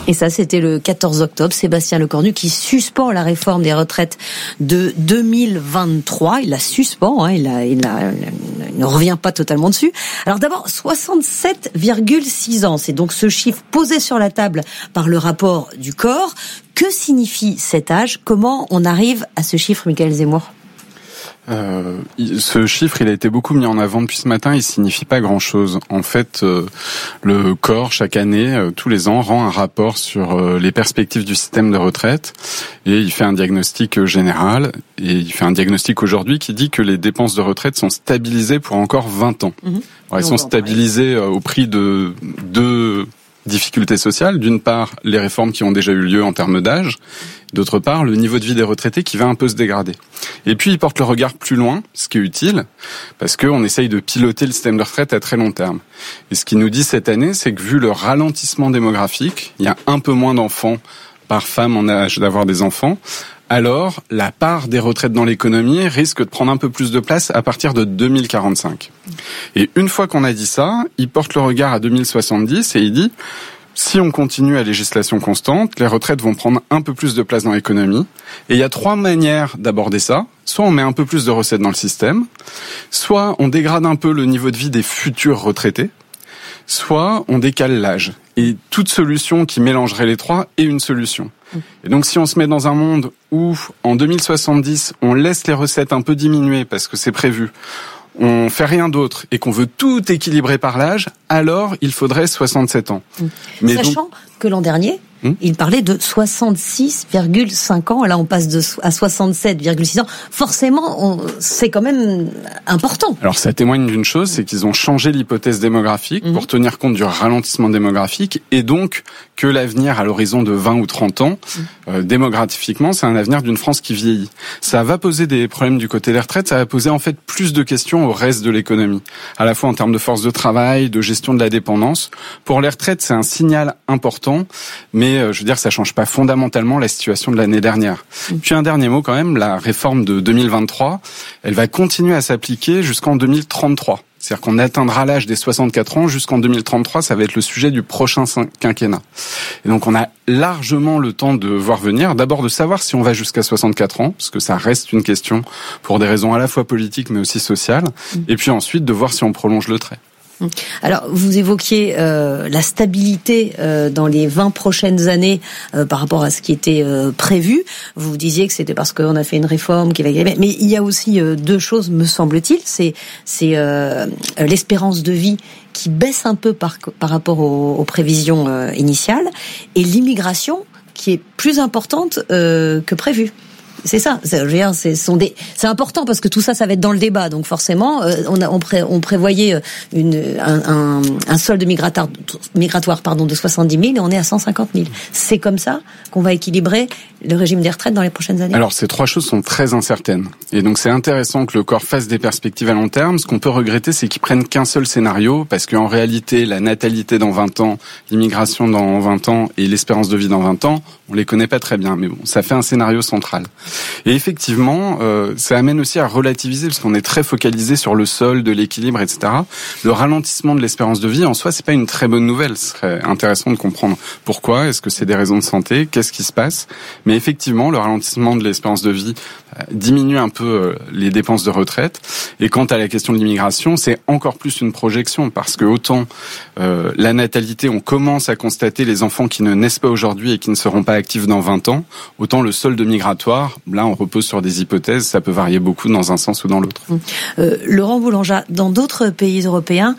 Et ça, c'était le 14 octobre. Sébastien Lecornu qui suspend la réforme des retraites de 2023. Il la suspend, il ne revient pas totalement dessus. Alors d'abord, 67,6 ans. C'est donc ce chiffre posé sur la table par le rapport du corps. Que signifie cet âge ? Comment on arrive à ce chiffre, Michaël Zemmour ? Ce chiffre, il a été beaucoup mis en avant depuis ce matin. Il signifie pas grand-chose. En fait, le corps, chaque année, tous les ans, rend un rapport sur les perspectives du système de retraite et il fait un diagnostic général. Et il fait un diagnostic aujourd'hui qui dit que les dépenses de retraite sont stabilisées pour encore 20 ans. Alors, elles sont stabilisées au prix de deux difficultés sociales. D'une part, les réformes qui ont déjà eu lieu en termes d'âge. D'autre part, le niveau de vie des retraités qui va un peu se dégrader. Et puis, il porte le regard plus loin, ce qui est utile, parce qu'on essaye de piloter le système de retraite à très long terme. Et ce qu'il nous dit cette année, c'est que vu le ralentissement démographique, il y a un peu moins d'enfants par femme en âge d'avoir des enfants, alors la part des retraites dans l'économie risque de prendre un peu plus de place à partir de 2045. Et une fois qu'on a dit ça, il porte le regard à 2070 et il dit... Si on continue à législation constante, les retraites vont prendre un peu plus de place dans l'économie. Et il y a 3 manières d'aborder ça. Soit on met un peu plus de recettes dans le système, soit on dégrade un peu le niveau de vie des futurs retraités, soit on décale l'âge. Et toute solution qui mélangerait les 3 est une solution. Et donc si on se met dans un monde où, en 2070, on laisse les recettes un peu diminuer parce que c'est prévu, on fait rien d'autre et qu'on veut tout équilibrer par l'âge, alors il faudrait 67 ans. Mais sachant que l'an dernier, il parlait de 66,5 ans. Là, on passe à 67,6 ans. Forcément, c'est quand même important. Alors, ça témoigne d'une chose, c'est qu'ils ont changé l'hypothèse démographique pour tenir compte du ralentissement démographique et donc que l'avenir à l'horizon de 20 ou 30 ans, démographiquement, c'est un avenir d'une France qui vieillit. Ça va poser des problèmes du côté des retraites, ça va poser en fait plus de questions au reste de l'économie, à la fois en termes de force de travail, de gestion de la dépendance. Pour les retraites, c'est un signal important, mais je veux dire, ça change pas fondamentalement la situation de l'année dernière. Puis un dernier mot quand même, la réforme de 2023, elle va continuer à s'appliquer jusqu'en 2033. C'est-à-dire qu'on atteindra l'âge des 64 ans jusqu'en 2033, ça va être le sujet du prochain quinquennat. Et donc on a largement le temps de voir venir, d'abord de savoir si on va jusqu'à 64 ans, parce que ça reste une question pour des raisons à la fois politiques mais aussi sociales, et puis ensuite de voir si on prolonge le trait. Alors, vous évoquiez la stabilité dans les 20 prochaines années par rapport à ce qui était prévu. Vous disiez que c'était parce qu'on a fait une réforme qui va gagner. Mais il y a aussi 2 choses, me semble-t-il. C'est l'espérance de vie qui baisse un peu par rapport aux prévisions initiales et l'immigration qui est plus importante que prévu. C'est ça. C'est important parce que tout ça va être dans le débat. Donc forcément, on prévoyait un solde migratoire de 70 000 et on est à 150 000. C'est comme ça qu'on va équilibrer le régime des retraites dans les prochaines années. Alors ces 3 choses sont très incertaines. Et donc c'est intéressant que le corps fasse des perspectives à long terme. Ce qu'on peut regretter, c'est qu'ils prennent qu'un seul scénario parce qu'en réalité, la natalité dans 20 ans, l'immigration dans 20 ans et l'espérance de vie dans 20 ans, on les connaît pas très bien. Mais bon, ça fait un scénario central. Et effectivement, ça amène aussi à relativiser, parce qu'on est très focalisé sur le solde, l'équilibre, etc. Le ralentissement de l'espérance de vie, en soi, c'est pas une très bonne nouvelle. Ce serait intéressant de comprendre pourquoi. Est-ce que c'est des raisons de santé ? Qu'est-ce qui se passe ? Mais effectivement, le ralentissement de l'espérance de vie diminue un peu les dépenses de retraite. Et quant à la question de l'immigration, c'est encore plus une projection, parce que autant la natalité, on commence à constater les enfants qui ne naissent pas aujourd'hui et qui ne seront pas actifs dans 20 ans, autant le solde migratoire, là, on repose sur des hypothèses, ça peut varier beaucoup dans un sens ou dans l'autre. Laurent Boulangea, dans d'autres pays européens,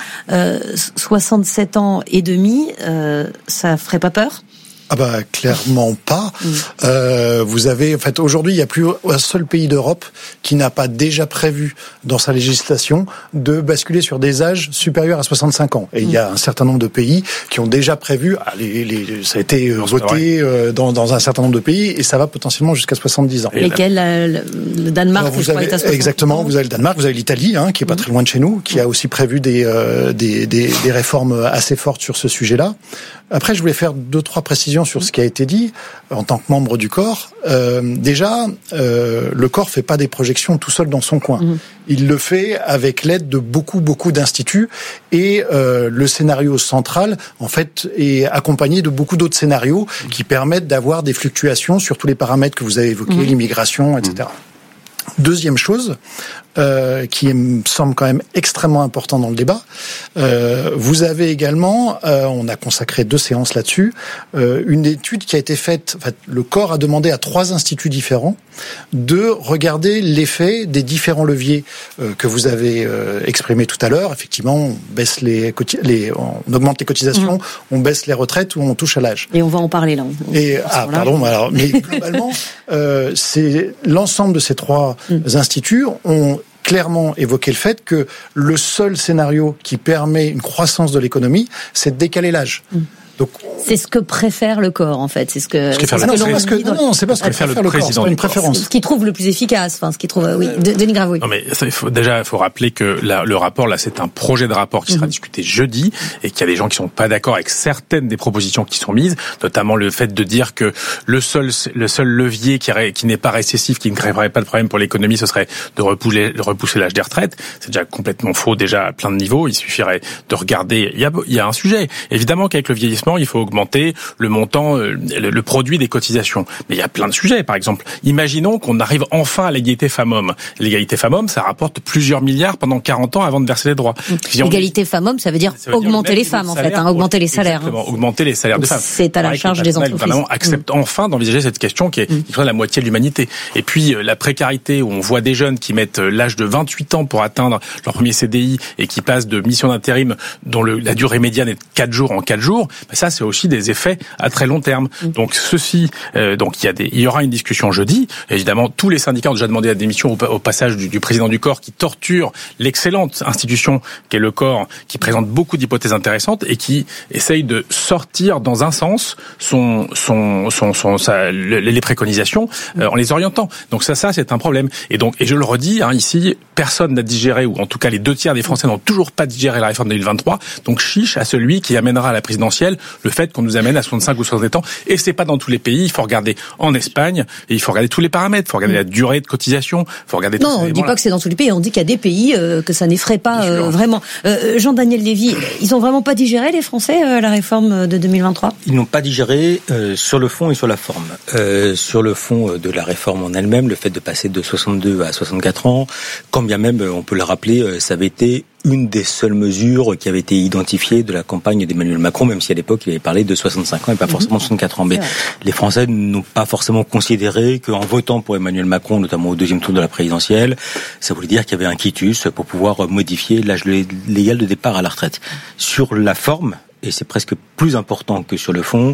67 ans et demi, ça ferait pas peur ? Ah bah clairement pas. Vous avez, en fait, aujourd'hui, il n'y a plus un seul pays d'Europe qui n'a pas déjà prévu dans sa législation de basculer sur des âges supérieurs à 65 ans. Et il y a un certain nombre de pays qui ont déjà prévu, ça a été voté dans un certain nombre de pays, et ça va potentiellement jusqu'à 70 ans. Lesquels le Danemark, alors, vous avez, exactement, vous avez le Danemark, vous avez l'Italie, qui est pas très loin de chez nous, qui a aussi prévu des réformes assez fortes sur ce sujet-là. Après, je voulais faire 2-3 précisions précision sur ce qui a été dit en tant que membre du corps. Déjà, le corps fait pas des projections tout seul dans son coin. Il le fait avec l'aide de beaucoup d'instituts et le scénario central, en fait, est accompagné de beaucoup d'autres scénarios qui permettent d'avoir des fluctuations sur tous les paramètres que vous avez évoqués, l'immigration, etc. Deuxième chose, qui me semble quand même extrêmement important dans le débat, vous avez également, on a consacré 2 séances là-dessus, une étude qui a été faite, en fait, le corps a demandé à 3 instituts différents de regarder l'effet des différents leviers que vous avez exprimés tout à l'heure. Effectivement, on baisse on augmente les cotisations, on baisse les retraites ou on touche à l'âge. Et on va en parler là. Mais globalement, c'est l'ensemble de ces 3 instituts ont clairement évoqué le fait que le seul scénario qui permet une croissance de l'économie, c'est de décaler l'âge. Donc, c'est ce que préfère le corps, en fait. C'est ce que. C'est pas ce que préfère le président. C'est une préférence. Ce qui trouve le plus efficace. Enfin, ce qui trouve. Oui. Denis Gravouille. Non, mais il faut rappeler que le rapport là, c'est un projet de rapport qui sera discuté jeudi et qu'il y a des gens qui sont pas d'accord avec certaines des propositions qui sont mises, notamment le fait de dire que le seul levier qui n'est pas récessif, qui ne créerait pas de problème pour l'économie, ce serait de repousser l'âge des retraites. C'est déjà complètement faux, déjà à plein de niveaux. Il suffirait de regarder. Il y a un sujet. Évidemment qu'avec le vieillissement, il faut augmenter le montant, le produit des cotisations. Mais il y a plein de sujets. Par exemple, imaginons qu'on arrive enfin à l'égalité femmes-hommes. L'égalité femmes-hommes, ça rapporte plusieurs milliards pendant 40 ans avant de verser les droits. L'égalité femmes-hommes, ça veut dire augmenter les femmes, en fait, augmenter les salaires. Exactement, augmenter les salaires de femmes. C'est à la charge des entreprises. Le gouvernement accepte enfin d'envisager cette question qui est la moitié de l'humanité. Et puis, la précarité, où on voit des jeunes qui mettent l'âge de 28 ans pour atteindre leur premier CDI et qui passent de mission d'intérim dont la durée médiane est de 4 jours en 4 jours, ça, c'est aussi des effets à très long terme. Donc il y aura une discussion jeudi. Évidemment, tous les syndicats ont déjà demandé la démission au passage du président du corps qui torture l'excellente institution qu'est le corps, qui présente beaucoup d'hypothèses intéressantes et qui essaye de sortir dans un sens les préconisations en les orientant. Donc ça c'est un problème. Et je le redis, ici, personne n'a digéré, ou en tout cas les 2 tiers des Français n'ont toujours pas digéré la réforme de 2023. Donc chiche à celui qui amènera à la présidentielle le fait qu'on nous amène à 65 ou 67 ans. Et c'est pas dans tous les pays. Il faut regarder en Espagne, et il faut regarder tous les paramètres. Il faut regarder la durée de cotisation. Il faut regarder. Non, on ne dit pas que c'est dans tous les pays. On dit qu'il y a des pays que ça n'effraie pas vraiment. Jean-Daniel Lévy, ils ont vraiment pas digéré, les Français, la réforme de 2023 ? Ils n'ont pas digéré sur le fond et sur la forme. Sur le fond de la réforme en elle-même, le fait de passer de 62 à 64 ans, quand bien même, on peut le rappeler, ça avait été une des seules mesures qui avait été identifiée de la campagne d'Emmanuel Macron, même si à l'époque il avait parlé de 65 ans et pas forcément 64 ans. Mais les Français n'ont pas forcément considéré qu'en votant pour Emmanuel Macron, notamment au 2e tour de la présidentielle, ça voulait dire qu'il y avait un quitus pour pouvoir modifier l'âge légal de départ à la retraite. Sur la forme, et c'est presque plus important que sur le fond,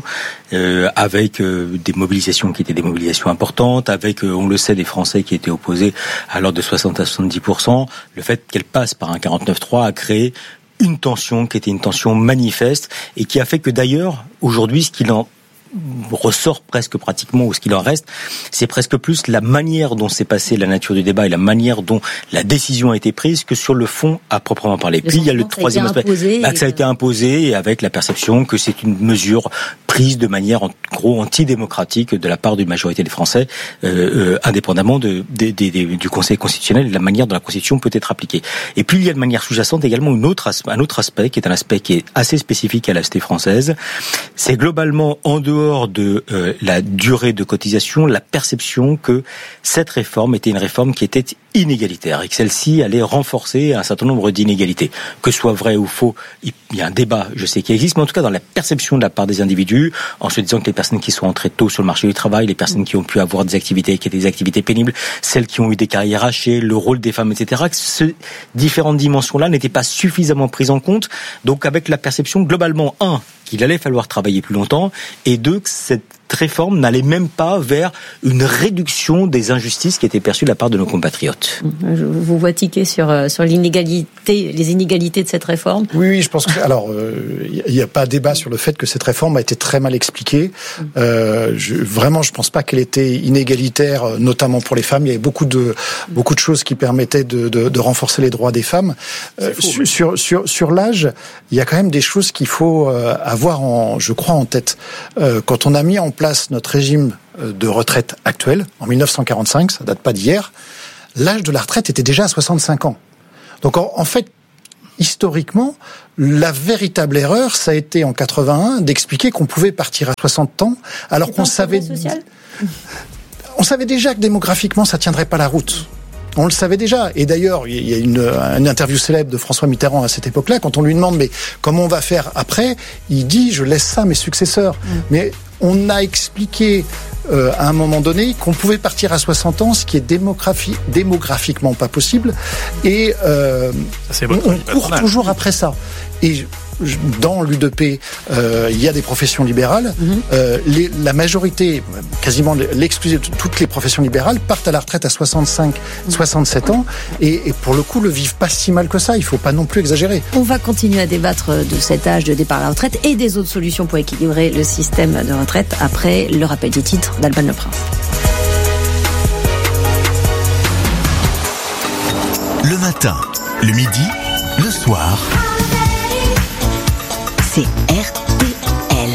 avec des mobilisations qui étaient des mobilisations importantes, avec, on le sait, des Français qui étaient opposés à l'ordre de 60 à 70%, le fait qu'elle passe par un 49.3 a créé une tension qui était une tension manifeste et qui a fait que d'ailleurs, aujourd'hui, ce qu'il en ressort presque pratiquement, ou ce qu'il en reste, c'est presque plus la manière dont s'est passée la nature du débat et la manière dont la décision a été prise que sur le fond à proprement parler. Puis il y a le troisième aspect, que ça a été imposé, et avec la perception que c'est une mesure prise de manière en gros antidémocratique de la part d'une majorité des Français, indépendamment du Conseil constitutionnel et de la manière dont la Constitution peut être appliquée. Et puis il y a de manière sous-jacente également un autre aspect qui est un aspect qui est assez spécifique à la société française. C'est globalement en dehors de la durée de cotisation, la perception que cette réforme était une réforme qui était inégalitaire et que celle-ci allait renforcer un certain nombre d'inégalités. Que ce soit vrai ou faux, il y a un débat, je sais, qui existe, mais en tout cas dans la perception de la part des individus, en se disant que les personnes qui sont entrées tôt sur le marché du travail, les personnes qui ont pu avoir des activités qui étaient des activités pénibles, celles qui ont eu des carrières hachées, le rôle des femmes, etc., que ces différentes dimensions-là n'étaient pas suffisamment prises en compte. Donc avec la perception globalement, qu'il allait falloir travailler plus longtemps, et 2, que cette réforme n'allait même pas vers une réduction des injustices qui étaient perçues de la part de nos compatriotes. Je vous vois tiquer sur les inégalités de cette réforme. Oui, je pense que il n'y a pas débat sur le fait que cette réforme a été très mal expliquée. Je pense pas qu'elle était inégalitaire, notamment pour les femmes. Il y avait beaucoup de choses qui permettaient de renforcer les droits des femmes. Sur l'âge, il y a quand même des choses qu'il faut avoir en tête. Quand on a mis en place notre régime de retraite actuel, en 1945, ça date pas d'hier, l'âge de la retraite était déjà à 65 ans. Donc en fait, historiquement, la véritable erreur, ça a été en 81 d'expliquer qu'on pouvait partir à 60 ans, alors qu'on savait... On savait déjà que démographiquement, ça tiendrait pas la route. On le savait déjà. Et d'ailleurs, il y a une interview célèbre de François Mitterrand à cette époque-là, quand on lui demande mais comment on va faire après, il dit je laisse ça à mes successeurs. Mais on a expliqué à un moment donné qu'on pouvait partir à 60 ans, ce qui est démographiquement pas possible. Et on court toujours après ça. Et dans l'UDP, il y a des professions libérales. La majorité, quasiment l'exclusive de toutes les professions libérales partent à la retraite à 65, 67 ans. Et pour le coup, le vivent pas si mal que ça. Il faut pas non plus exagérer. On va continuer à débattre de cet âge de départ à la retraite et des autres solutions pour équilibrer le système de retraite après le rappel des titres d'Alban Le Prince. Le matin, le midi, le soir. C'est RTL.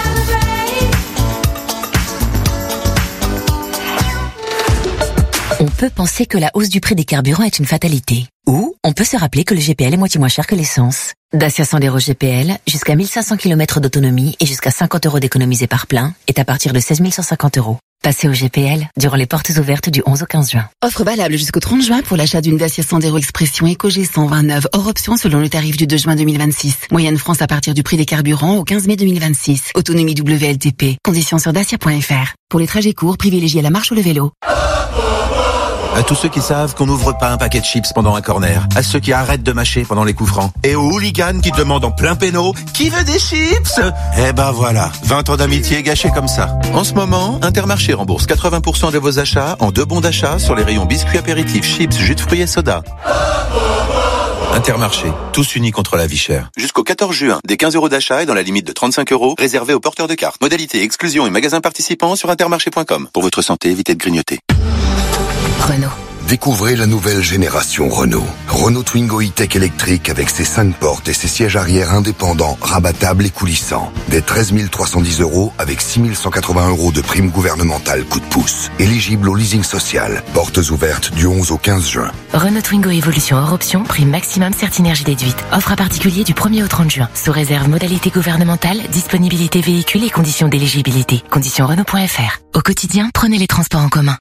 On peut penser que la hausse du prix des carburants est une fatalité. Ou on peut se rappeler que le GPL est moitié moins cher que l'essence. Dacia Sandero GPL, jusqu'à 1500 km d'autonomie et jusqu'à 50 € d'économisés par plein, est à partir de 16 150 €. Passez au GPL durant les portes ouvertes du 11 au 15 juin. Offre valable jusqu'au 30 juin pour l'achat d'une Dacia Sandero Expression EcoG 129 hors option selon le tarif du 2 juin 2026. Moyenne France à partir du prix des carburants au 15 mai 2026. Autonomie WLTP. Conditions sur dacia.fr. Pour les trajets courts, privilégiez la marche ou le vélo. À tous ceux qui savent qu'on n'ouvre pas un paquet de chips pendant un corner. À ceux qui arrêtent de mâcher pendant les coups francs. Et aux hooligans qui demandent en plein péno qui veut des chips. Eh ben voilà, 20 ans d'amitié gâchés comme ça. En ce moment, Intermarché rembourse 80% de vos achats en 2 bons d'achat sur les rayons biscuits apéritifs, chips, jus de fruits et soda. Intermarché, tous unis contre la vie chère. Jusqu'au 14 juin, des 15 € d'achat et dans la limite de 35 € réservés aux porteurs de cartes. Modalité, exclusion et magasins participants sur intermarché.com. Pour votre santé, évitez de grignoter. Renault. Découvrez la nouvelle génération Renault. Renault Twingo e-Tech électrique avec ses 5 portes et ses sièges arrière indépendants, rabattables et coulissants. Dès 13 310 € avec 6 180 € de prime gouvernementale coup de pouce. Éligible au leasing social. Portes ouvertes du 11 au 15 juin. Renault Twingo Evolution hors option, prime maximum Certinergie déduite. Offre à particulier du 1er au 30 juin. Sous réserve modalité gouvernementale, disponibilité véhicule et conditions d'éligibilité. Conditions Renault.fr. Au quotidien, prenez les transports en commun.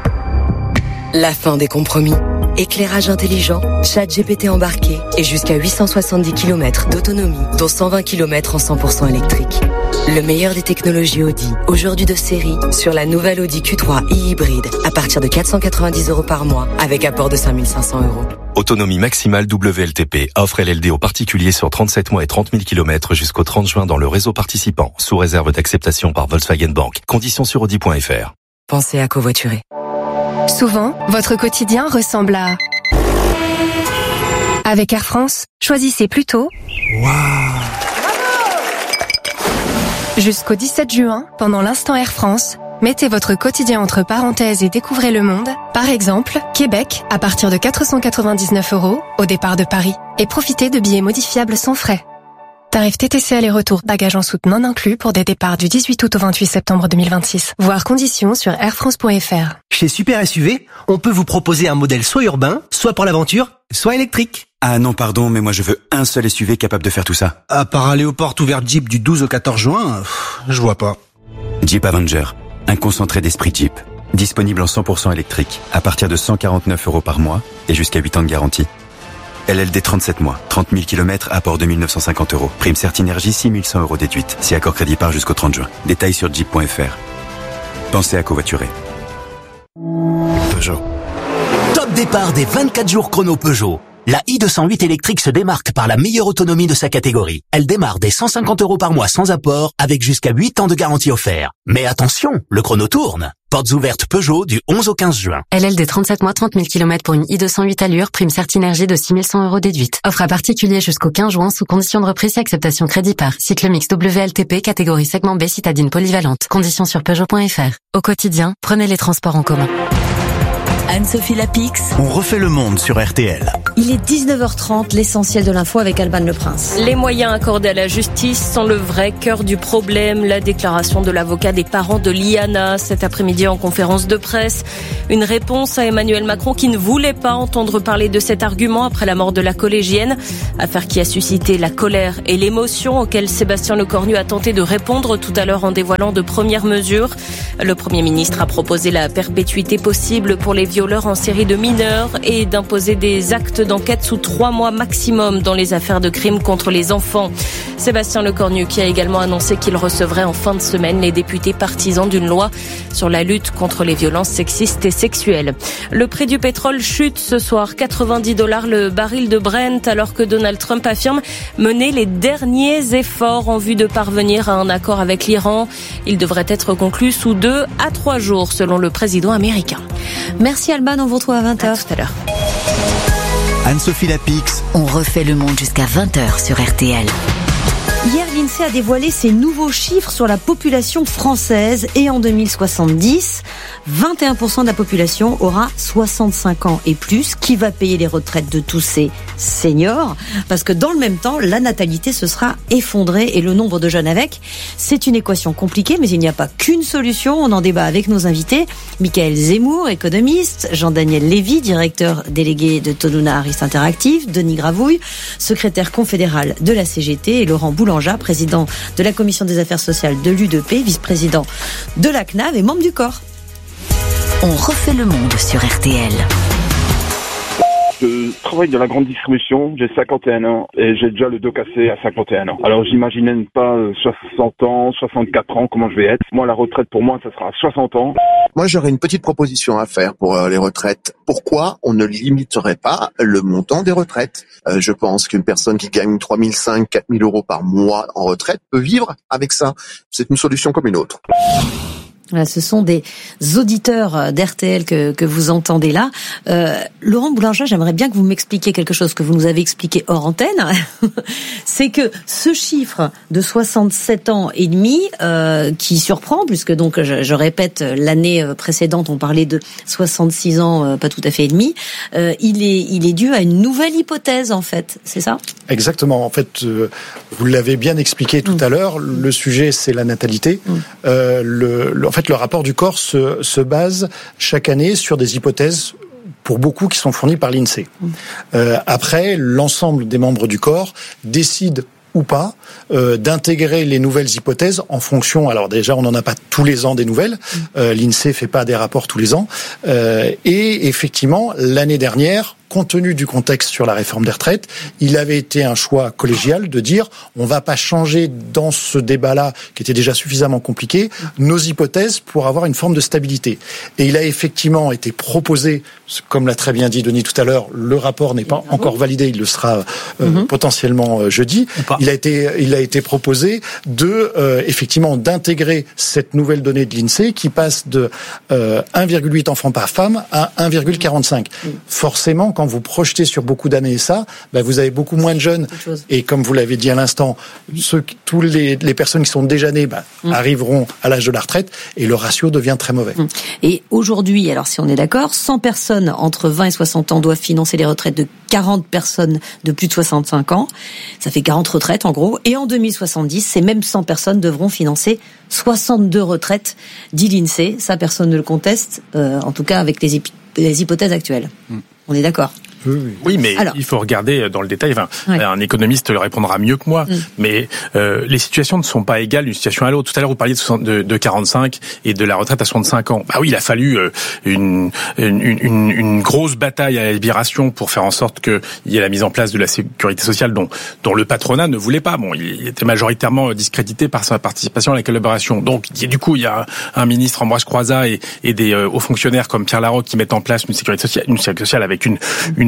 La fin des compromis. Éclairage intelligent, ChatGPT embarqué et jusqu'à 870 km d'autonomie, dont 120 km en 100% électrique. Le meilleur des technologies Audi, aujourd'hui de série, sur la nouvelle Audi Q3 e-hybride, à partir de 490 € par mois, avec apport de 5 500 €. Autonomie maximale WLTP. Offre LLD aux particuliers sur 37 mois et 30 000 km jusqu'au 30 juin dans le réseau participant, sous réserve d'acceptation par Volkswagen Bank. Conditions sur Audi.fr. Pensez à covoiturer. Souvent, votre quotidien ressemble à... Avec Air France, choisissez plutôt... Jusqu'au 17 juin, pendant l'instant Air France, mettez votre quotidien entre parenthèses et découvrez le monde. Par exemple, Québec, à partir de 499 € au départ de Paris. Et profitez de billets modifiables sans frais. Tarif TTC aller-retour, bagages en soute non inclus pour des départs du 18 août au 28 septembre 2026. Voir conditions sur airfrance.fr. Chez Super SUV, on peut vous proposer un modèle soit urbain, soit pour l'aventure, soit électrique. Ah non, pardon, mais moi je veux un seul SUV capable de faire tout ça. À part aller aux portes ouvertes Jeep du 12 au 14 juin, je vois pas. Jeep Avenger, un concentré d'esprit Jeep. Disponible en 100% électrique, à partir de 149 € par mois et jusqu'à 8 ans de garantie. LLD 37 mois, 30 000 km, apport de 1 950 €. Prime Certinergie, 6 100 € déduite. Si accord crédit part jusqu'au 30 juin. Détails sur jeep.fr. Pensez à covoiturer. Peugeot. Top départ des 24 jours chrono Peugeot. La i208 électrique se démarque par la meilleure autonomie de sa catégorie. Elle démarre dès 150 € par mois sans apport, avec jusqu'à 8 ans de garantie offert. Mais attention, le chrono tourne. Portes ouvertes Peugeot du 11 au 15 juin. LLD 37 mois, 30 000 km pour une i208 allure, prime Certinergie de 6 100 € déduite. Offre à particulier jusqu'au 15 juin sous condition de reprise et acceptation crédit par. Cycle mix WLTP, catégorie segment B, citadine polyvalente. Conditions sur Peugeot.fr. Au quotidien, prenez les transports en commun. Anne-Sophie Lapix. On refait le monde sur RTL. Il est 19h30, l'essentiel de l'info avec Alban Le Prince. Les moyens accordés à la justice sont le vrai cœur du problème. La déclaration de l'avocat des parents de Liana cet après-midi en conférence de presse. Une réponse à Emmanuel Macron qui ne voulait pas entendre parler de cet argument après la mort de la collégienne. Affaire qui a suscité la colère et l'émotion auxquelles Sébastien Lecornu a tenté de répondre tout à l'heure en dévoilant de premières mesures. Le Premier ministre a proposé la perpétuité possible pour les violeurs en série de mineurs et d'imposer des actes d'enquête sous 3 mois maximum dans les affaires de crimes contre les enfants. Sébastien Lecornu qui a également annoncé qu'il recevrait en fin de semaine les députés partisans d'une loi sur la lutte contre les violences sexistes et sexuelles. Le prix du pétrole chute ce soir, $90 le baril de Brent, alors que Donald Trump affirme mener les derniers efforts en vue de parvenir à un accord avec l'Iran. Il devrait être conclu sous 2 à 3 jours selon le président américain. Merci Alban, on vous retrouve à 20h. À tout à l'heure. Anne-Sophie Lapix. On refait le monde jusqu'à 20h sur RTL. Hier, l'INSEE a dévoilé ses nouveaux chiffres sur la population française et en 2070, 21% de la population aura 65 ans et plus. Qui va payer les retraites de tous ces seniors? Parce que dans le même temps, la natalité se sera effondrée et le nombre de jeunes avec. C'est une équation compliquée, mais il n'y a pas qu'une solution. On en débat avec nos invités. Michael Zemmour, économiste, Jean-Daniel Lévy, directeur délégué de Tonuna Harris Interactive, Denis Gravouille, secrétaire confédéral de la CGT et Laurent Boulanja, président de la Commission des affaires sociales de l'UDP, vice-président de la CNAV et membre du corps. On refait le monde sur RTL. Je travaille dans la grande distribution, j'ai 51 ans et j'ai déjà le dos cassé à 51 ans. Alors j'imagine même pas 60 ans, 64 ans, comment je vais être. Moi, la retraite pour moi, ça sera à 60 ans. Moi, j'aurais une petite proposition à faire pour les retraites. Pourquoi on ne limiterait pas le montant des retraites? Je pense qu'une personne qui gagne 3 500, 4 000 € par mois en retraite peut vivre avec ça. C'est une solution comme une autre. Voilà, ce sont des auditeurs d'RTL que vous entendez là. Laurent Boulanja, j'aimerais bien que vous m'expliquiez quelque chose que vous nous avez expliqué hors antenne. C'est que ce chiffre de 67 ans et demi, qui surprend, puisque donc je répète, l'année précédente on parlait de 66 ans, pas tout à fait et demi, il est dû à une nouvelle hypothèse en fait, c'est ça? Exactement. En fait, vous l'avez bien expliqué tout à l'heure. Le sujet, c'est la natalité. En fait, le rapport du corps se base chaque année sur des hypothèses, pour beaucoup, qui sont fournies par l'INSEE. Après, l'ensemble des membres du corps décident ou pas d'intégrer les nouvelles hypothèses en fonction. Alors déjà, on n'en a pas tous les ans des nouvelles. L'INSEE fait pas des rapports tous les ans. Et effectivement, l'année dernière, compte tenu du contexte sur la réforme des retraites, il avait été un choix collégial de dire on va pas changer dans ce débat-là qui était déjà suffisamment compliqué nos hypothèses pour avoir une forme de stabilité. Et il a effectivement été proposé, comme l'a très bien dit Denis tout à l'heure, le rapport n'est pas encore validé, il le sera potentiellement jeudi. Il a été proposé de effectivement d'intégrer cette nouvelle donnée de l'INSEE qui passe de 1,8 enfants par femme à 1,45. Forcément, quand vous projetez sur beaucoup d'années ça, vous avez beaucoup moins de jeunes. Et comme vous l'avez dit à l'instant, tous les personnes qui sont déjà nées arriveront à l'âge de la retraite et le ratio devient très mauvais. Et aujourd'hui, alors si on est d'accord, 100 personnes entre 20 et 60 ans doivent financer les retraites de 40 personnes de plus de 65 ans. Ça fait 40 retraites en gros. Et en 2070, ces mêmes 100 personnes devront financer 62 retraites, dit l'INSEE. Ça, personne ne le conteste, en tout cas avec les hypothèses actuelles. On est d'accord? Oui, mais alors, il faut regarder dans le détail. Un économiste le répondra mieux que moi. Mais les situations ne sont pas égales d'une situation à l'autre. Tout à l'heure, vous parliez de 45 et de la retraite à 65 ans. Oui, il a fallu une grosse bataille à la libération pour faire en sorte qu'il y ait la mise en place de la sécurité sociale dont le patronat ne voulait pas. Bon, il était majoritairement discrédité par sa participation à la collaboration. Donc, du coup, il y a un ministre, Ambroise Croizat, et des hauts fonctionnaires comme Pierre Laroque qui mettent en place une sécurité sociale avec une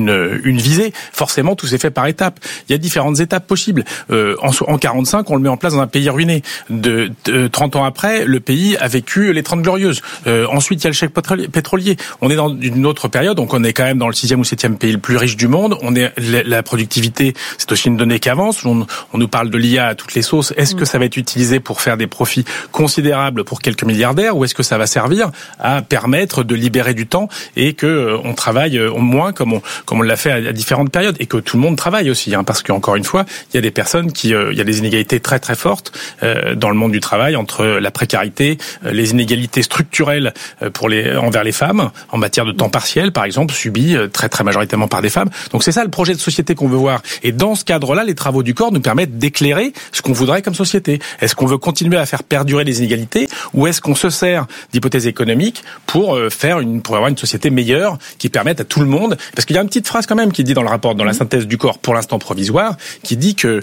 une visée. Forcément, tout s'est fait par étapes. Il y a différentes étapes possibles. En 45, on le met en place dans un pays ruiné. De 30 ans après, le pays a vécu les 30 glorieuses. Ensuite, il y a le chèque pétrolier. On est dans une autre période, donc on est quand même dans le 6e ou 7e pays le plus riche du monde. La productivité, c'est aussi une donnée qui avance. On nous parle de l'IA à toutes les sauces. Est-ce que ça va être utilisé pour faire des profits considérables pour quelques milliardaires, ou est-ce que ça va servir à permettre de libérer du temps et que on travaille moins comme on l'a fait à différentes périodes, et que tout le monde travaille aussi, hein, parce qu'encore une fois, il y a des personnes il y a des inégalités très très fortes dans le monde du travail, entre la précarité, les inégalités structurelles envers les femmes en matière de temps partiel, par exemple, subies très très majoritairement par des femmes. Donc c'est ça le projet de société qu'on veut voir. Et dans ce cadre-là, les travaux du corps nous permettent d'éclairer ce qu'on voudrait comme société. Est-ce qu'on veut continuer à faire perdurer les inégalités, ou est-ce qu'on se sert d'hypothèses économiques pour avoir une société meilleure qui permette à tout le monde? Parce qu'il y a une petite phrase quand même qui dit dans le rapport, dans la synthèse du corps, pour l'instant provisoire, qui dit que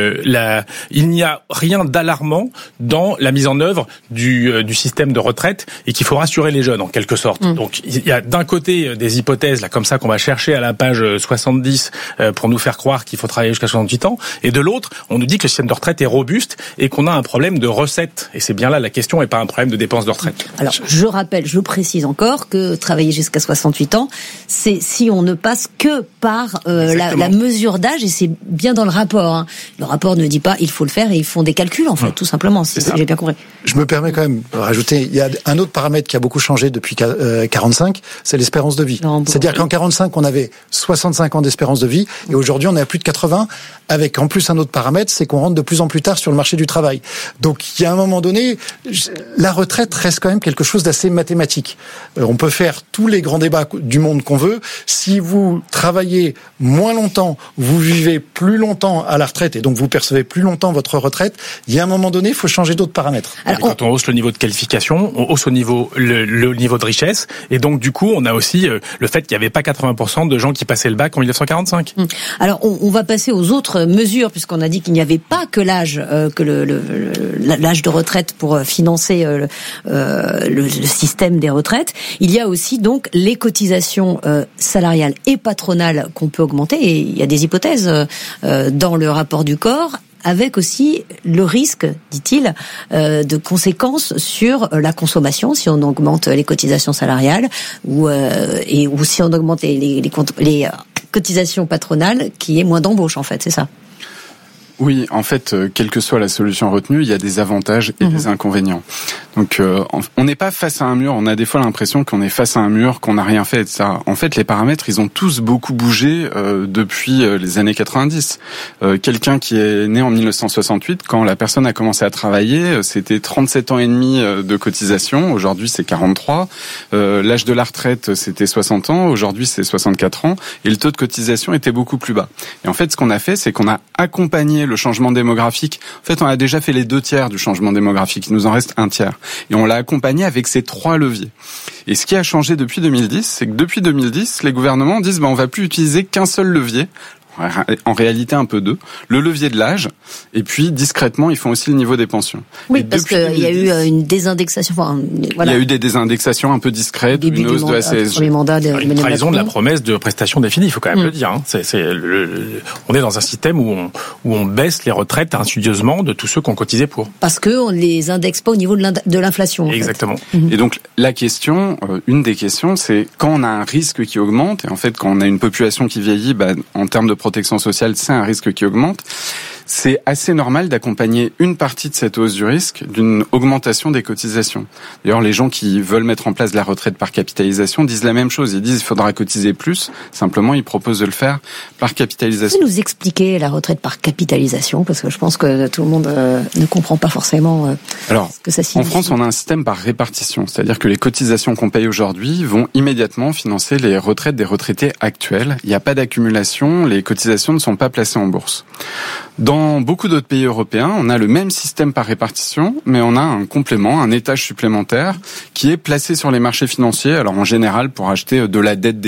il n'y a rien d'alarmant dans la mise en œuvre du système de retraite, et qu'il faut rassurer les jeunes en quelque sorte. Donc il y a d'un côté des hypothèses là comme ça qu'on va chercher à la page 70 pour nous faire croire qu'il faut travailler jusqu'à 68 ans, et de l'autre, on nous dit que le système de retraite est robuste et qu'on a un problème de recettes, et c'est bien là la question, et pas un problème de dépenses de retraite. Alors je précise encore que travailler jusqu'à 68 ans, c'est si on ne passe que par la mesure d'âge, et c'est bien dans le rapport, hein. Le rapport ne dit pas il faut le faire, et ils font des calculs en fait, tout simplement, si j'ai bien compris. Je me permets quand même de rajouter, il y a un autre paramètre qui a beaucoup changé depuis 45, c'est l'espérance de vie. C'est-à-dire qu'en 45, on avait 65 ans d'espérance de vie, et aujourd'hui on est à plus de 80, avec en plus un autre paramètre, c'est qu'on rentre de plus en plus tard sur le marché du travail. Donc il y a un moment donné, la retraite reste quand même quelque chose d'assez mathématique. On peut faire tous les grands débats du monde qu'on veut. Si vous travaillez moins longtemps, vous vivez plus longtemps à la retraite, et donc vous percevez plus longtemps votre retraite, il y a un moment donné, il faut changer d'autres paramètres. Alors, quand on hausse le niveau de qualification, on hausse le niveau de richesse, et donc du coup, on a aussi le fait qu'il n'y avait pas 80% de gens qui passaient le bac en 1945. Alors, on va passer aux autres mesures, puisqu'on a dit qu'il n'y avait pas que l'âge, l'âge de retraite pour financer le système des retraites. Il y a aussi donc les cotisations salariales et patronales qu'on peut augmenter, et il y a des hypothèses dans le rapport du corps, avec aussi le risque, dit-il, de conséquences sur la consommation si on augmente les cotisations salariales, ou si on augmente les cotisations patronales, qui est moins d'embauche en fait, c'est ça? Oui, en fait, quelle que soit la solution retenue, il y a des avantages et des inconvénients. Donc, on n'est pas face à un mur. On a des fois l'impression qu'on est face à un mur, qu'on n'a rien fait, etc. En fait, les paramètres, ils ont tous beaucoup bougé depuis les années 90. Quelqu'un qui est né en 1968, quand la personne a commencé à travailler, c'était 37 ans et demi de cotisation. Aujourd'hui, c'est 43. L'âge de la retraite, c'était 60 ans. Aujourd'hui, c'est 64 ans. Et le taux de cotisation était beaucoup plus bas. Et en fait, ce qu'on a fait, c'est qu'on a accompagné le changement démographique. En fait, on a déjà fait les 2/3 du changement démographique. Il nous en reste 1/3. Et on l'a accompagné avec ces 3 leviers. Et ce qui a changé depuis 2010, c'est que depuis 2010, les gouvernements disent on va plus utiliser qu'un seul levier. En réalité un peu deux, le levier de l'âge, et puis discrètement ils font aussi le niveau des pensions. Oui, parce qu'il y a eu une désindexation. Voilà. Il y a eu des désindexations un peu discrètes, une hausse de la CSG. Une trahison de la promesse de prestations définies, il faut quand même le dire. Hein. On est dans un système où on baisse les retraites insidieusement de tous ceux qui ont cotisé pour. Parce qu'on ne les indexe pas au niveau de l'inflation. Exactement. Et donc la question, une des questions, c'est quand on a un risque qui augmente, et en fait quand on a une population qui vieillit, en termes de protection sociale, c'est un risque qui augmente. C'est assez normal d'accompagner une partie de cette hausse du risque d'une augmentation des cotisations. D'ailleurs, les gens qui veulent mettre en place la retraite par capitalisation disent la même chose. Ils disent qu'il faudra cotiser plus. Simplement, ils proposent de le faire par capitalisation. Vous pouvez nous expliquer la retraite par capitalisation? Parce que je pense que tout le monde ne comprend pas forcément ce que ça signifie. En France, on a un système par répartition. C'est-à-dire que les cotisations qu'on paye aujourd'hui vont immédiatement financer les retraites des retraités actuels. Il n'y a pas d'accumulation. Les cotisations ne sont pas placées en bourse. Dans beaucoup d'autres pays européens, on a le même système par répartition, mais on a un complément, un étage supplémentaire qui est placé sur les marchés financiers, alors en général pour acheter de la dette d'État.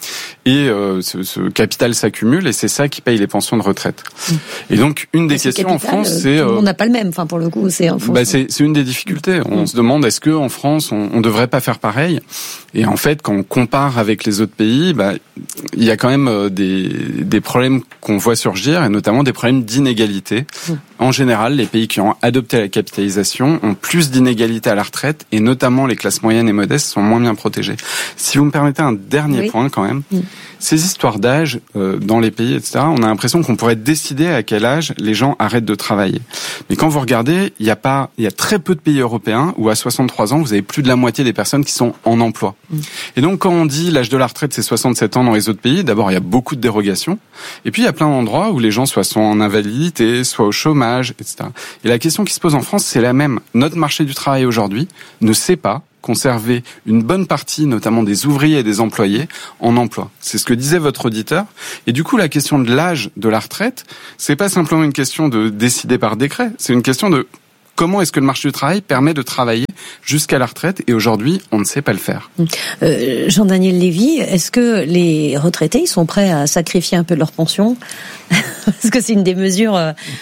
Et ce capital s'accumule et c'est ça qui paye les pensions de retraite. Et donc une des questions capital, en France, c'est on n'a pas le même. Enfin, pour le coup, c'est c'est une des difficultés. On se demande est-ce que en France on devrait pas faire pareil. Et en fait, quand on compare avec les autres pays, il y a quand même des problèmes qu'on voit surgir et notamment des problèmes d'inégalité. En général, les pays qui ont adopté la capitalisation ont plus d'inégalités à la retraite et notamment les classes moyennes et modestes sont moins bien protégées. Si vous me permettez un dernier point quand même, ces histoires d'âge dans les pays, etc., on a l'impression qu'on pourrait décider à quel âge les gens arrêtent de travailler. Mais quand vous regardez, il y a très peu de pays européens où à 63 ans, vous avez plus de la moitié des personnes qui sont en emploi. Et donc quand on dit l'âge de la retraite c'est 67 ans dans les autres pays, d'abord il y a beaucoup de dérogations, et puis il y a plein d'endroits où les gens soit sont en invalidité, soit au chômage, etc. Et la question qui se pose en France, c'est la même. Notre marché du travail aujourd'hui ne sait pas conserver une bonne partie, notamment des ouvriers et des employés, en emploi. C'est ce que disait votre auditeur. Et du coup, la question de l'âge de la retraite, c'est pas simplement une question de décider par décret, c'est une question de comment est-ce que le marché du travail permet de travailler jusqu'à la retraite, et aujourd'hui, on ne sait pas le faire. Jean-Daniel Lévy, est-ce que les retraités, ils sont prêts à sacrifier un peu de leur pension? Parce que c'est une des mesures,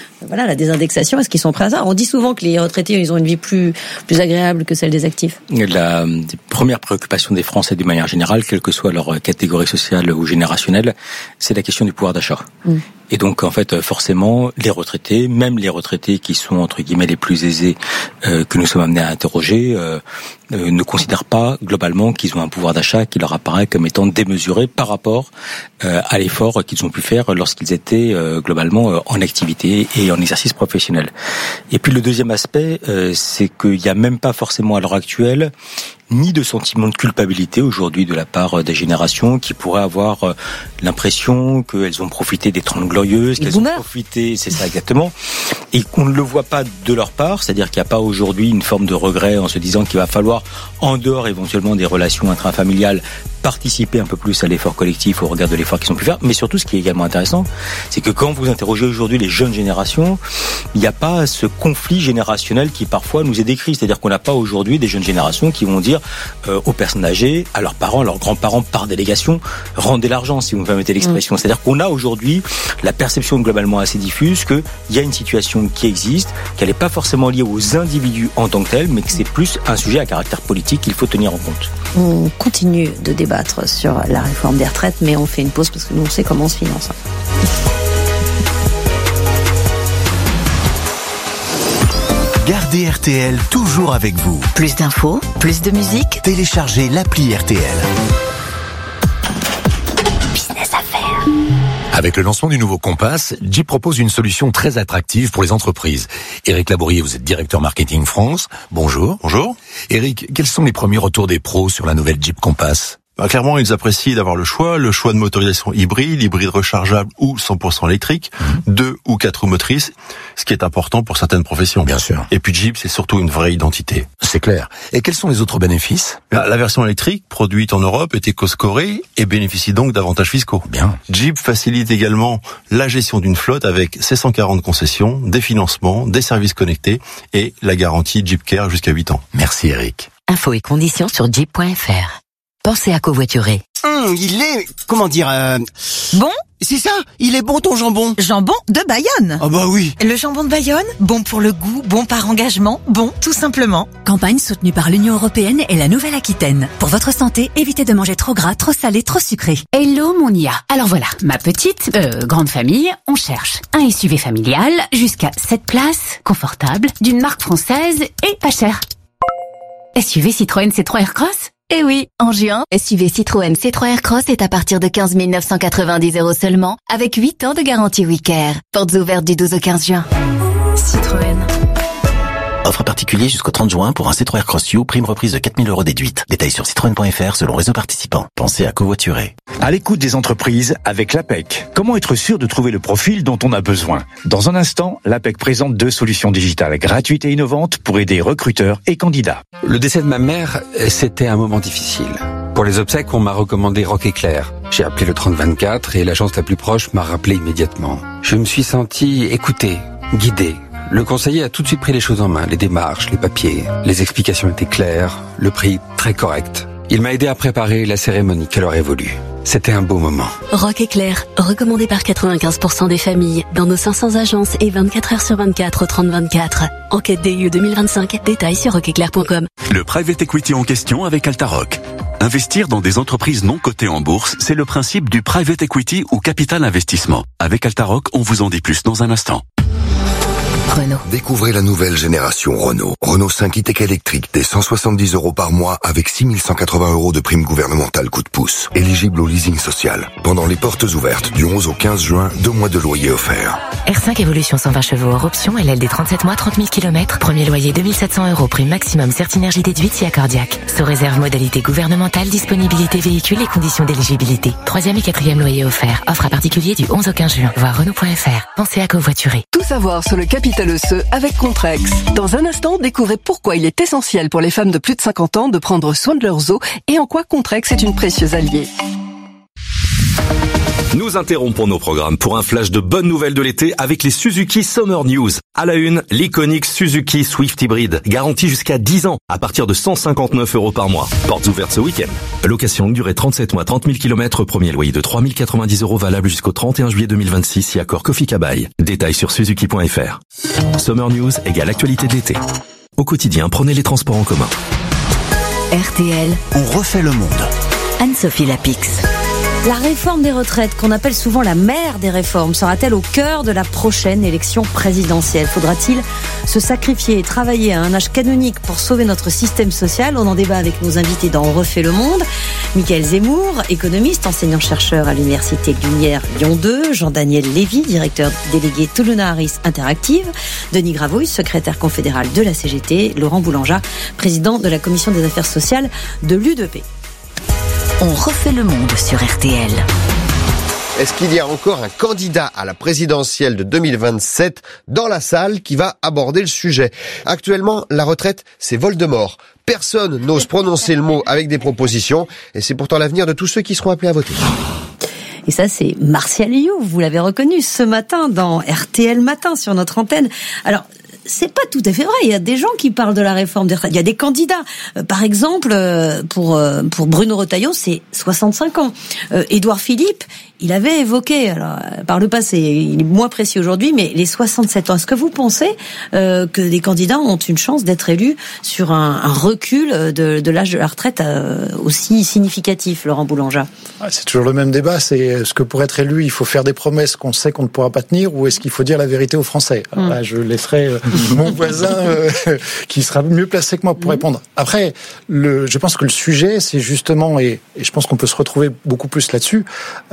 la désindexation, est-ce qu'ils sont prêts à ça? On dit souvent que les retraités, ils ont une vie plus agréable que celle des actifs. La première préoccupation des Français, d'une manière générale, quelle que soit leur catégorie sociale ou générationnelle, c'est la question du pouvoir d'achat. Et donc, en fait, forcément, les retraités, même les retraités qui sont, entre guillemets, les plus aisés que nous sommes amenés à interroger, ne considèrent pas, globalement, qu'ils ont un pouvoir d'achat qui leur apparaît comme étant démesuré par rapport à l'effort qu'ils ont pu faire lorsqu'ils étaient, globalement, en activité et en exercice professionnel. Et puis, le deuxième aspect, c'est qu'il n'y a même pas forcément, à l'heure actuelle, ni de sentiment de culpabilité aujourd'hui de la part des générations qui pourraient avoir l'impression qu'elles ont profité des 30 glorieuses, qu'elles ont profité, c'est ça exactement, et qu'on ne le voit pas de leur part, c'est-à-dire qu'il n'y a pas aujourd'hui une forme de regret en se disant qu'il va falloir, en dehors éventuellement des relations intrafamiliales, participer un peu plus à l'effort collectif au regard de l'effort qu'ils ont pu faire. Mais surtout, ce qui est également intéressant, c'est que quand vous interrogez aujourd'hui les jeunes générations, il n'y a pas ce conflit générationnel qui parfois nous est décrit. C'est-à-dire qu'on n'a pas aujourd'hui des jeunes générations qui vont dire aux personnes âgées, à leurs parents, à leurs grands-parents par délégation, rendez l'argent, si vous me permettez l'expression. C'est-à-dire qu'on a aujourd'hui la perception globalement assez diffuse qu'il y a une situation qui existe, qu'elle n'est pas forcément liée aux individus en tant que tels, mais que c'est plus un sujet à caractère politique qu'il faut tenir en compte. On continue de débattre sur la réforme des retraites, mais on fait une pause parce que nous on sait comment on se finance. Gardez RTL toujours avec vous. Plus d'infos, plus de musique. Téléchargez l'appli RTL. Business à faire. Avec le lancement du nouveau Compass, Jeep propose une solution très attractive pour les entreprises. Éric Labourier, vous êtes directeur marketing France. Bonjour. Bonjour. Éric, quels sont les premiers retours des pros sur la nouvelle Jeep Compass ? Clairement, ils apprécient d'avoir le choix de motorisation hybride rechargeable ou 100% électrique, 2 ou 4 roues motrices, ce qui est important pour certaines professions. Bien sûr. Et puis Jeep, c'est surtout une vraie identité. C'est clair. Et quels sont les autres bénéfices ? La version électrique, produite en Europe, est éco-scorée et bénéficie donc d'avantages fiscaux. Bien. Jeep facilite également la gestion d'une flotte avec ses 140 concessions, des financements, des services connectés et la garantie Jeep Care jusqu'à 8 ans. Merci Eric. Infos et conditions sur jeep.fr. Pensez à covoiturer. Il est, Bon? C'est ça, il est bon ton jambon. Jambon de Bayonne. Ah bah oui. Le jambon de Bayonne, bon pour le goût, bon par engagement, bon tout simplement. Campagne soutenue par l'Union Européenne et la Nouvelle-Aquitaine. Pour votre santé, évitez de manger trop gras, trop salé, trop sucré. Hello mon IA. Alors voilà, ma petite, grande famille, on cherche un SUV familial, jusqu'à 7 places, confortable, d'une marque française et pas cher. SUV Citroën C3 Aircross? Eh oui, en juin, SUV Citroën C3 Aircross est à partir de 15 990 € seulement, avec 8 ans de garantie WeCare. Portes ouvertes du 12 au 15 juin. Citroën. Offre particulier jusqu'au 30 juin pour un C3 Aircross U, prime reprise de 4 000 € déduite. Détails sur citroën.fr selon réseau participant. Pensez à covoiturer. À l'écoute des entreprises avec l'APEC. Comment être sûr de trouver le profil dont on a besoin? Dans un instant, l'APEC présente 2 solutions digitales gratuites et innovantes pour aider recruteurs et candidats. Le décès de ma mère, c'était un moment difficile. Pour les obsèques, on m'a recommandé Rock Éclair. J'ai appelé le 3024 et l'agence la plus proche m'a rappelé immédiatement. Je me suis senti écouté, guidé. Le conseiller a tout de suite pris les choses en main, les démarches, les papiers. Les explications étaient claires, le prix très correct. Il m'a aidé à préparer la cérémonie qu'elle aurait voulu. C'était un beau moment. Rock Éclair, recommandé par 95% des familles, dans nos 500 agences et 24 heures sur 24 au 30-24. Enquête DIE 2025, détails sur rockeclair.com. Le private equity en question avec Altaroc. Investir dans des entreprises non cotées en bourse, c'est le principe du private equity ou capital investissement. Avec Altaroc, on vous en dit plus dans un instant. Renault. Découvrez la nouvelle génération Renault. Renault 5 e-tech électrique dès 170 € par mois avec 6 180 € de prime gouvernementale coup de pouce. Éligible au leasing social. Pendant les portes ouvertes du 11 au 15 juin, 2 mois de loyer offerts. R5 Evolution 120 chevaux hors option, LLD 37 mois, 30 000 km. Premier loyer 2700 €, prime maximum Certinergie déduite si accordiaque. Sous réserve modalité gouvernementale, disponibilité véhicule et conditions d'éligibilité. 3e et 4e loyer offert. Offre à particulier du 11 au 15 juin. Voir Renault.fr. Pensez à covoiturer. Tout savoir sur le capital osseux avec Contrex. Dans un instant, découvrez pourquoi il est essentiel pour les femmes de plus de 50 ans de prendre soin de leurs os et en quoi Contrex est une précieuse alliée. Nous interrompons nos programmes pour un flash de bonnes nouvelles de l'été avec les Suzuki Summer News. À la une, l'iconique Suzuki Swift Hybrid, garantie jusqu'à 10 ans, à partir de 159 € par mois. Portes ouvertes ce week-end. Location longue durée 37 mois, 30 000 km, premier loyer de 3 090 € valable jusqu'au 31 juillet 2026 si accord Kofi Kabaï. Détails sur suzuki.fr. Summer News égale actualité de l'été. Au quotidien, prenez les transports en commun. RTL, on refait le monde. Anne-Sophie Lapix. La réforme des retraites, qu'on appelle souvent la mère des réformes, sera-t-elle au cœur de la prochaine élection présidentielle ? Faudra-t-il se sacrifier et travailler à un âge canonique pour sauver notre système social ? On en débat avec nos invités dans On refait le monde. Michael Zemmour, économiste, enseignant-chercheur à l'Université Lumière Lyon 2. Jean-Daniel Lévy, directeur délégué Toulona Harris Interactive. Denis Gravouille, secrétaire confédéral de la CGT. Laurent Boulangea, président de la Commission des affaires sociales de l'UDP. On refait le monde sur RTL. Est-ce qu'il y a encore un candidat à la présidentielle de 2027 dans la salle qui va aborder le sujet ? Actuellement, la retraite, c'est Voldemort. Personne n'ose prononcer le mot avec des propositions, et c'est pourtant l'avenir de tous ceux qui seront appelés à voter. Et ça, c'est Martial Youf, vous l'avez reconnu ce matin dans RTL Matin sur notre antenne. Alors, c'est pas tout à fait vrai. Il y a des gens qui parlent de la réforme des retraites. Il y a des candidats. Par exemple, pour Bruno Retailleau, c'est 65 ans. Édouard Philippe, il avait évoqué, alors, par le passé, il est moins précis aujourd'hui, mais les 67 ans. Est-ce que vous pensez que des candidats ont une chance d'être élus sur un recul de l'âge de la retraite aussi significatif, Laurent Boulangea ? C'est toujours le même débat. C'est est-ce que pour être élu, il faut faire des promesses qu'on sait qu'on ne pourra pas tenir, ou est-ce qu'il faut dire la vérité aux Français ? Alors là, je laisserai mon voisin qui sera mieux placé que moi pour répondre. Après, je pense que le sujet, c'est justement, et je pense qu'on peut se retrouver beaucoup plus là-dessus,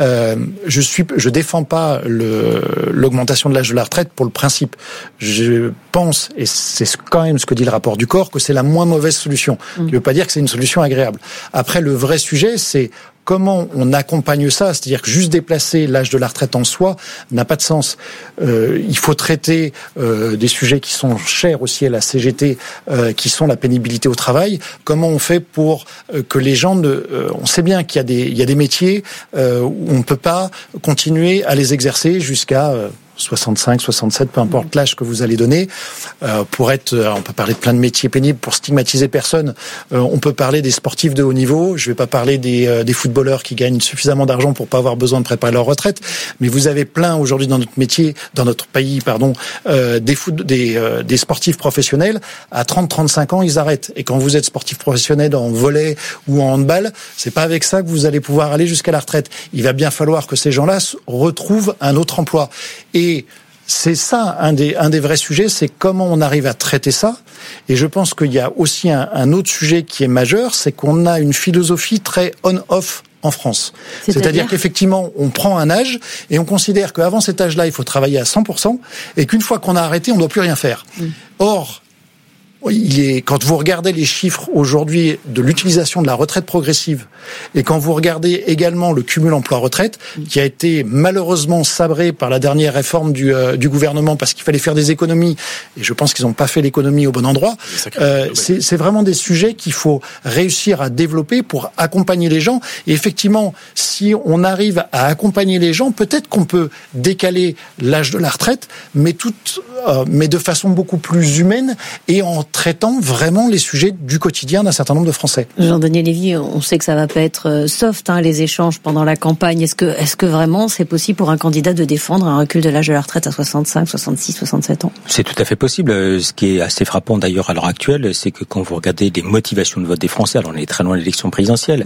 je défends pas l'augmentation de l'âge de la retraite pour le principe. Je pense, et c'est quand même ce que dit le rapport du corps, que c'est la moins mauvaise solution. Ce qui ne veut pas dire que c'est une solution agréable. Après, le vrai sujet, c'est comment on accompagne ça, c'est-à-dire que juste déplacer l'âge de la retraite en soi n'a pas de sens. Il faut traiter des sujets qui sont chers aussi à la CGT, qui sont la pénibilité au travail. Comment on fait pour que les gens on sait bien qu'il y a des métiers où on ne peut pas continuer à les exercer jusqu'à 65, 67, peu importe l'âge que vous allez donner, on peut parler de plein de métiers pénibles pour stigmatiser personne. On peut parler des sportifs de haut niveau. Je vais pas parler des footballeurs qui gagnent suffisamment d'argent pour pas avoir besoin de préparer leur retraite. Mais vous avez plein aujourd'hui dans notre pays, des sportifs professionnels. À 30, 35 ans, ils arrêtent. Et quand vous êtes sportif professionnel en volley ou en handball, c'est pas avec ça que vous allez pouvoir aller jusqu'à la retraite. Il va bien falloir que ces gens-là retrouvent un autre emploi. Et c'est ça un des vrais sujets, c'est comment on arrive à traiter ça. Et je pense qu'il y a aussi un autre sujet qui est majeur, c'est qu'on a une philosophie très on-off en France. C'est-à-dire qu'effectivement, on prend un âge et on considère qu'avant cet âge-là, il faut travailler à 100% et qu'une fois qu'on a arrêté, on ne doit plus rien faire. Or, quand vous regardez les chiffres aujourd'hui de l'utilisation de la retraite progressive et quand vous regardez également le cumul emploi-retraite qui a été malheureusement sabré par la dernière réforme du gouvernement parce qu'il fallait faire des économies et je pense qu'ils n'ont pas fait l'économie au bon endroit, c'est vraiment des sujets qu'il faut réussir à développer pour accompagner les gens. Et effectivement, si on arrive à accompagner les gens, peut-être qu'on peut décaler l'âge de la retraite, mais de façon beaucoup plus humaine et en traitant vraiment les sujets du quotidien d'un certain nombre de Français. Jean-Daniel Lévy, on sait que ça va pas être soft, les échanges pendant la campagne. Est-ce que vraiment c'est possible pour un candidat de défendre un recul de l'âge de la retraite à 65, 66, 67 ans? C'est tout à fait possible. Ce qui est assez frappant d'ailleurs à l'heure actuelle, c'est que quand vous regardez les motivations de vote des Français, alors on est très loin de l'élection présidentielle,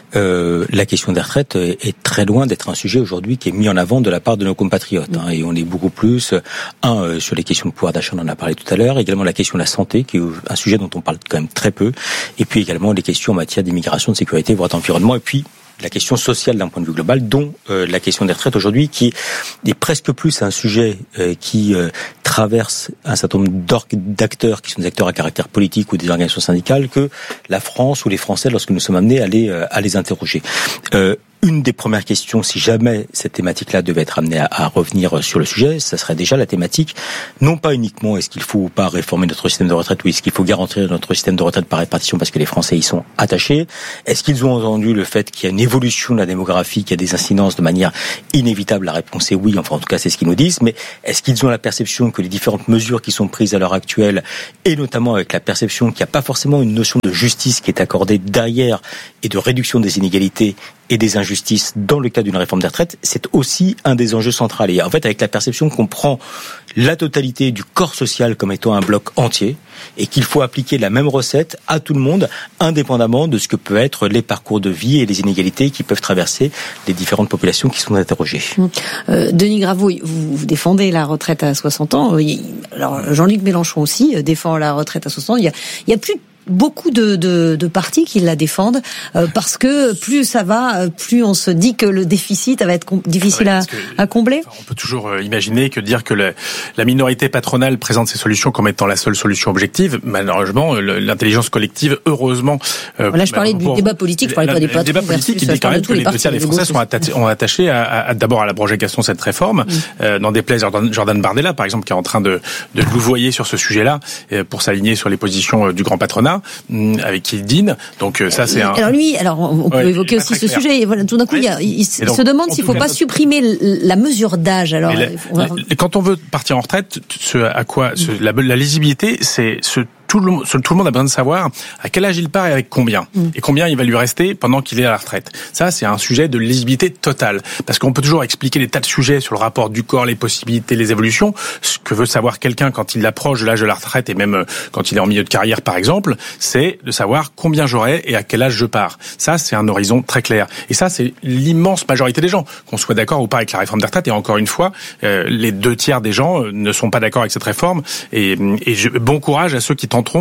la question des retraites est très loin d'être un sujet aujourd'hui qui est mis en avant de la part de nos compatriotes. Et on est beaucoup plus, sur les questions de pouvoir d'achat, on en a parlé tout à l'heure, également la question de la santé, qui est un sujet dont on parle quand même très peu, et puis également les questions en matière d'immigration, de sécurité, voire d'environnement, et puis la question sociale d'un point de vue global, dont la question des retraites aujourd'hui, qui est presque plus un sujet qui traverse un certain nombre d'acteurs qui sont des acteurs à caractère politique ou des organisations syndicales, que la France ou les Français lorsque nous sommes amenés à les interroger. Une des premières questions, si jamais cette thématique-là devait être amenée à revenir sur le sujet, ça serait déjà la thématique, non pas uniquement est-ce qu'il faut ou pas réformer notre système de retraite ou est-ce qu'il faut garantir notre système de retraite par répartition parce que les Français y sont attachés. Est-ce qu'ils ont entendu le fait qu'il y a une évolution de la démographie, qu'il y a des incidences de manière inévitable? La réponse est oui, enfin en tout cas c'est ce qu'ils nous disent, mais est-ce qu'ils ont la perception que les différentes mesures qui sont prises à l'heure actuelle, et notamment avec la perception qu'il n'y a pas forcément une notion de justice qui est accordée derrière et de réduction des inégalités et des injustices dans le cadre d'une réforme des retraites, c'est aussi un des enjeux centraux. Et en fait, avec la perception qu'on prend la totalité du corps social comme étant un bloc entier et qu'il faut appliquer la même recette à tout le monde, indépendamment de ce que peut être les parcours de vie et les inégalités qui peuvent traverser les différentes populations qui sont interrogées. Denis Graveau, vous défendez la retraite à 60 ans. Alors Jean-Luc Mélenchon aussi défend la retraite à 60 ans. Il y a plus beaucoup de partis qui la défendent parce que plus ça va, plus on se dit que le déficit va être difficile à combler. On peut toujours imaginer que dire que la minorité patronale présente ces solutions comme étant la seule solution objective. Malheureusement, l'intelligence collective, heureusement. Là, je parlais du débat politique, je parlais pas des patrons. Le débat politique, il dit quand même que les deux tiers des Français sont attachés d'abord à l'abrogation de cette réforme. N'en déplaise Jordan Bardella, par exemple, qui est en train de louvoyer sur ce sujet-là pour s'aligner sur les positions du grand patronat. Avec qui il dîne. Donc ça c'est un... Alors on peut évoquer aussi ce sujet. Et voilà, tout d'un coup, il se demande s'il ne faut pas supprimer la mesure d'âge. Alors, quand on veut partir en retraite, la lisibilité, c'est tout le monde a besoin de savoir à quel âge il part et avec combien. Et combien il va lui rester pendant qu'il est à la retraite. Ça, c'est un sujet de lisibilité totale. Parce qu'on peut toujours expliquer des tas de sujets sur le rapport du corps, les possibilités, les évolutions. Ce que veut savoir quelqu'un quand il approche de l'âge de la retraite et même quand il est en milieu de carrière, par exemple, c'est de savoir combien j'aurai et à quel âge je pars. Ça, c'est un horizon très clair. Et ça, c'est l'immense majorité des gens. Qu'on soit d'accord ou pas avec la réforme des retraites. Et encore une fois, les 2/3 des gens ne sont pas d'accord avec cette réforme. Et bon courage à ceux qui tenteront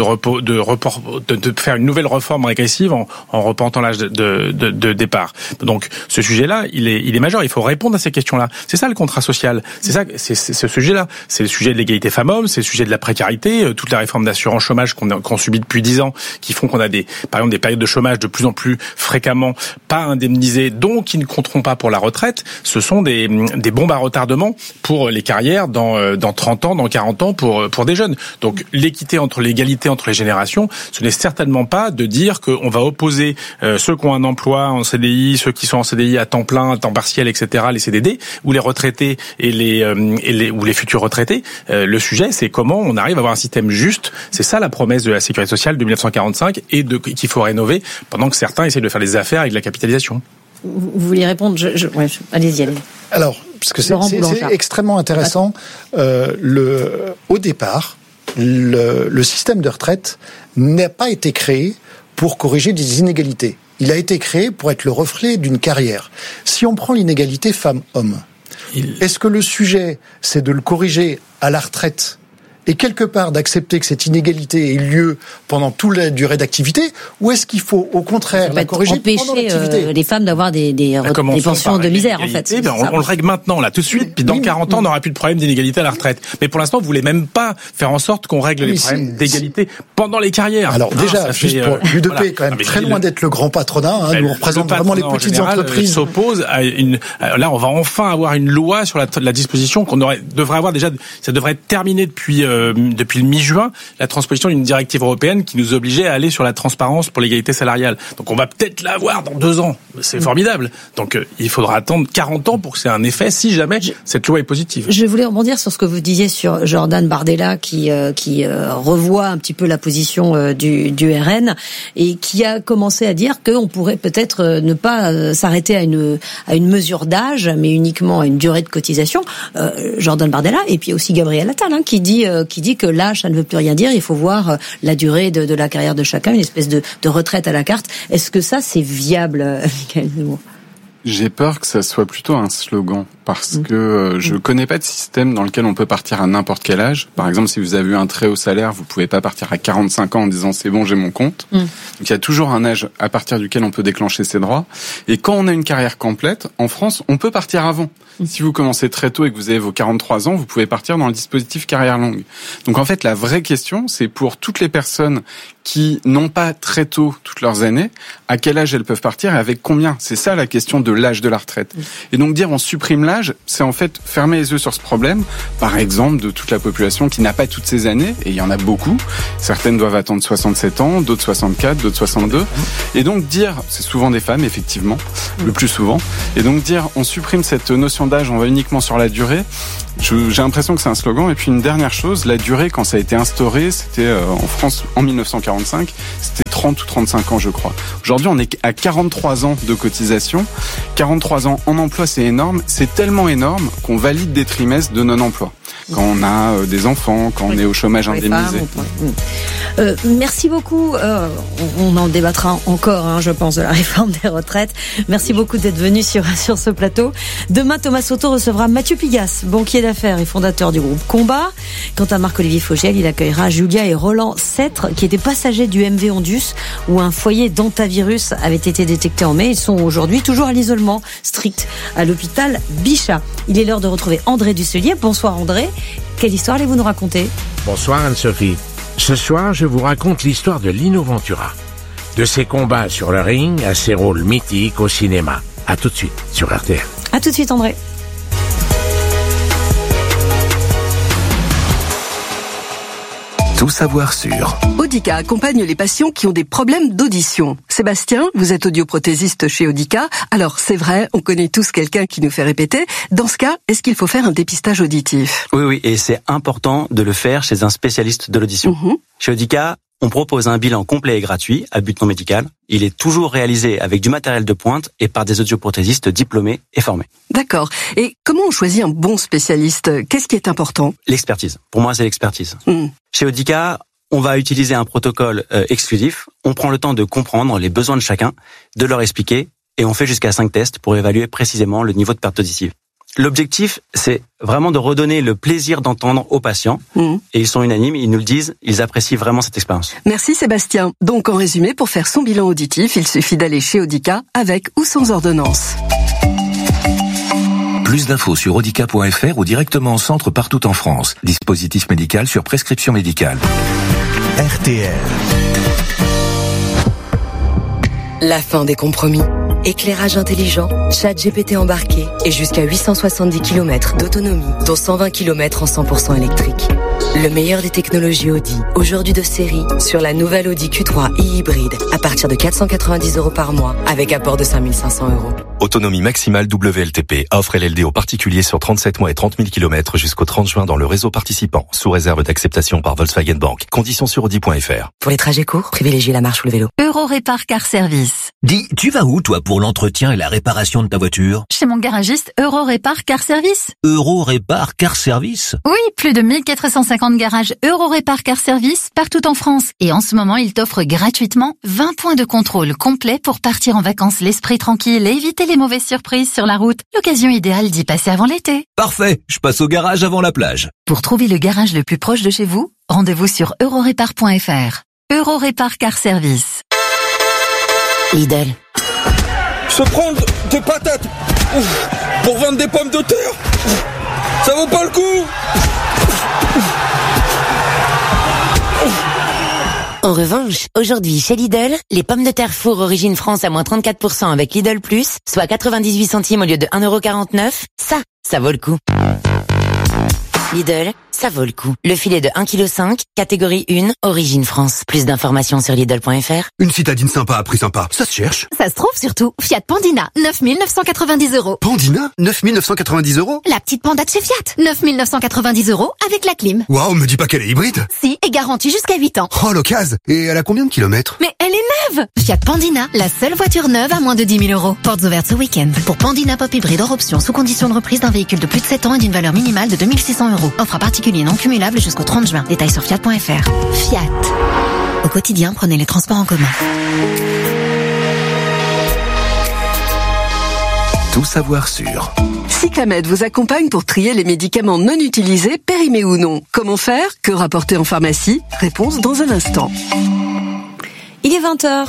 de faire une nouvelle réforme régressive en reportant l'âge de départ. Donc ce sujet-là, il est majeur. Il faut répondre à ces questions-là. C'est ça le contrat social. C'est ça, c'est ce sujet-là. C'est le sujet de l'égalité femmes-hommes, c'est le sujet de la précarité, toutes les réformes d'assurance chômage qu'on subit depuis 10 ans, qui font qu'on a par exemple des périodes de chômage de plus en plus fréquemment pas indemnisées, donc qui ne compteront pas pour la retraite. Ce sont des bombes à retardement pour les carrières dans 30 ans, dans 40 ans pour des jeunes. Donc l'égalité entre les générations, ce n'est certainement pas de dire qu'on va opposer ceux qui ont un emploi en CDI, ceux qui sont en CDI à temps plein, à temps partiel, etc., les CDD, ou les retraités ou les futurs retraités. Le sujet, c'est comment on arrive à avoir un système juste. C'est ça la promesse de la sécurité sociale de 1945 et qu'il faut rénover pendant que certains essaient de faire des affaires avec de la capitalisation. Vous voulez répondre? Allez-y. Alors, parce que c'est extrêmement intéressant. Au départ, le système de retraite n'a pas été créé pour corriger des inégalités. Il a été créé pour être le reflet d'une carrière. Si on prend l'inégalité femmes-hommes, est-ce que le sujet, c'est de le corriger à la retraite et quelque part d'accepter que cette inégalité ait lieu pendant toute la durée d'activité, ou est-ce qu'il faut au contraire la corriger pendant l'activité? Les femmes d'avoir des pensions de misère en fait. On le règle maintenant là tout de suite, puis dans 40 ans on n'aura plus de problème d'inégalité à la retraite. Mais pour l'instant vous voulez même pas faire en sorte qu'on règle les problèmes d'égalité pendant les carrières. Alors déjà, juste pour l'UDP est quand même très loin d'être le grand patronat. Nous on représente vraiment les petites entreprises. S'oppose à là on va enfin avoir une loi sur la disposition qu'on devrait avoir déjà. Ça devrait être terminé depuis le mi-juin la transposition d'une directive européenne qui nous obligeait à aller sur la transparence pour l'égalité salariale. Donc on va peut-être l'avoir dans 2 ans. C'est formidable. Donc il faudra attendre 40 ans pour que c'est un effet si jamais cette loi est positive. Je voulais rebondir sur ce que vous disiez sur Jordan Bardella qui revoit un petit peu la position du RN et qui a commencé à dire qu'on pourrait peut-être ne pas s'arrêter à une mesure d'âge, mais uniquement à une durée de cotisation. Jordan Bardella et puis aussi Gabriel Attal qui dit que l'âge ça ne veut plus rien dire. Il faut voir la durée de la carrière de chacun, une espèce de retraite à la carte. Est-ce que ça c'est viable, Michael Zemmour ? J'ai peur que ça soit plutôt un slogan, parce que je connais pas de système dans lequel on peut partir à n'importe quel âge. Par exemple, si vous avez eu un très haut salaire, vous pouvez pas partir à 45 ans en disant c'est bon, j'ai mon compte. Donc il y a toujours un âge à partir duquel on peut déclencher ses droits. Et quand on a une carrière complète, en France, on peut partir avant. Si vous commencez très tôt et que vous avez vos 43 ans, vous pouvez partir dans le dispositif carrière longue. Donc en fait, la vraie question, c'est pour toutes les personnes qui n'ont pas très tôt toutes leurs années, à quel âge elles peuvent partir et avec combien. C'est ça la question de l'âge de la retraite. Et donc dire on supprime l'âge, c'est en fait fermer les yeux sur ce problème, par exemple de toute la population qui n'a pas toutes ces années, et il y en a beaucoup. Certaines doivent attendre 67 ans, d'autres 64, d'autres 62. Et donc dire, c'est souvent des femmes effectivement, le plus souvent, et donc dire on supprime cette notion d'âge, on va uniquement sur la durée, j'ai l'impression que c'est un slogan. Et puis une dernière chose, la durée quand ça a été instauré, c'était en France en 1945, c'était 30 ou 35 ans je crois. Aujourd'hui on est à 43 ans de cotisation. 43 ans en emploi c'est énorme, c'est tellement énorme qu'on valide des trimestres de non-emploi. Quand on a des enfants, quand on est au chômage indemnisé. Merci beaucoup. On en débattra encore, je pense, de la réforme des retraites. Merci beaucoup d'être venu sur ce plateau. Demain, Thomas Soto recevra Mathieu Pigas, banquier d'affaires et fondateur du groupe Combat. Quant à Marc-Olivier Fogel, il accueillera Julia et Roland Sêtre, qui étaient passagers du MV Ondus, où un foyer d'antavirus avait été détecté en mai. Ils sont aujourd'hui toujours à l'isolement strict à l'hôpital Bichat. Il est l'heure de retrouver André Dusselier. Bonsoir André. Quelle histoire allez-vous nous raconter ? Bonsoir Anne-Sophie. Ce soir, je vous raconte l'histoire de Lino Ventura. De ses combats sur le ring à ses rôles mythiques au cinéma. À tout de suite sur RTL. À tout de suite André. Tout savoir sur. Audica accompagne les patients qui ont des problèmes d'audition. Sébastien, vous êtes audioprothésiste chez Audica. Alors, c'est vrai, on connaît tous quelqu'un qui nous fait répéter. Dans ce cas, est-ce qu'il faut faire un dépistage auditif ? Oui, et c'est important de le faire chez un spécialiste de l'audition. Chez Audica, on propose un bilan complet et gratuit à but non médical. Il est toujours réalisé avec du matériel de pointe et par des audioprothésistes diplômés et formés. D'accord. Et comment on choisit un bon spécialiste ? Qu'est-ce qui est important ? L'expertise. Pour moi, c'est l'expertise. Chez Audica, on va utiliser un protocole exclusif. On prend le temps de comprendre les besoins de chacun, de leur expliquer, et on fait jusqu'à 5 tests pour évaluer précisément le niveau de perte auditive. L'objectif, c'est vraiment de redonner le plaisir d'entendre aux patients. Et ils sont unanimes, ils nous le disent, ils apprécient vraiment cette expérience. Merci Sébastien. Donc en résumé, pour faire son bilan auditif, il suffit d'aller chez Audica avec ou sans ordonnance. Plus d'infos sur audica.fr ou directement en centre partout en France. Dispositif médical sur prescription médicale. RTL. La fin des compromis. Éclairage intelligent, ChatGPT embarqué et jusqu'à 870 km d'autonomie, dont 120 km en 100% électrique. Le meilleur des technologies Audi, aujourd'hui de série, sur la nouvelle Audi Q3 e-hybride, à partir de 490 € par mois, avec apport de 5 500 €. Autonomie maximale WLTP. Offre LLD aux particuliers sur 37 mois et 30 000 km jusqu'au 30 juin dans le réseau participant, sous réserve d'acceptation par Volkswagen Bank. Conditions sur Audi.fr. Pour les trajets courts, privilégiez la marche ou le vélo. Eurorépar Car Service. Dis, tu vas où toi pour l'entretien et la réparation de ta voiture ? Chez mon garagiste Eurorépar Car Service. Eurorépar Car Service ? Oui, plus de 1450 garages Eurorépar Car Service partout en France. Et en ce moment, il t'offre gratuitement 20 points de contrôle complets pour partir en vacances l'esprit tranquille et éviter les mauvaises surprises sur la route. L'occasion idéale d'y passer avant l'été. Parfait, je passe au garage avant la plage. Pour trouver le garage le plus proche de chez vous, rendez-vous sur eurorépar.fr. Eurorépar Car Service. Lidl. Se prendre des patates pour vendre des pommes de terre, ça vaut pas le coup. En revanche, aujourd'hui chez Lidl, les pommes de terre four origine France à moins 34% avec Lidl Plus, soit 98 centimes au lieu de 1,49 €, ça vaut le coup. Lidl, ça vaut le coup. Le filet de 1,5 kg, catégorie 1, origine France. Plus d'informations sur Lidl.fr. Une citadine sympa à prix sympa, ça se cherche. Ça se trouve surtout. Fiat Pandina, 9 990 €. Pandina, 9 990 €. La petite Panda de chez Fiat, 9 990 € avec la clim. Waouh, me dis pas qu'elle est hybride. Si, et garantie jusqu'à 8 ans. Oh, l'occasion. Et elle a combien de kilomètres? Mais elle est neuve! Fiat Pandina, la seule voiture neuve à moins de 10 000 €. Portes ouvertes ce week-end. Pour Pandina Pop Hybride hors option, sous condition de reprise d'un véhicule de plus de 7 ans et d'une valeur minimale de 2 600 €. Offre à particulier non cumulable jusqu'au 30 juin. Détails sur fiat.fr. Fiat. Au quotidien, prenez les transports en commun. Tout savoir sur Cyclamed vous accompagne pour trier les médicaments non utilisés, périmés ou non. Comment faire? Que rapporter en pharmacie? Réponse dans un instant. Il est 20h.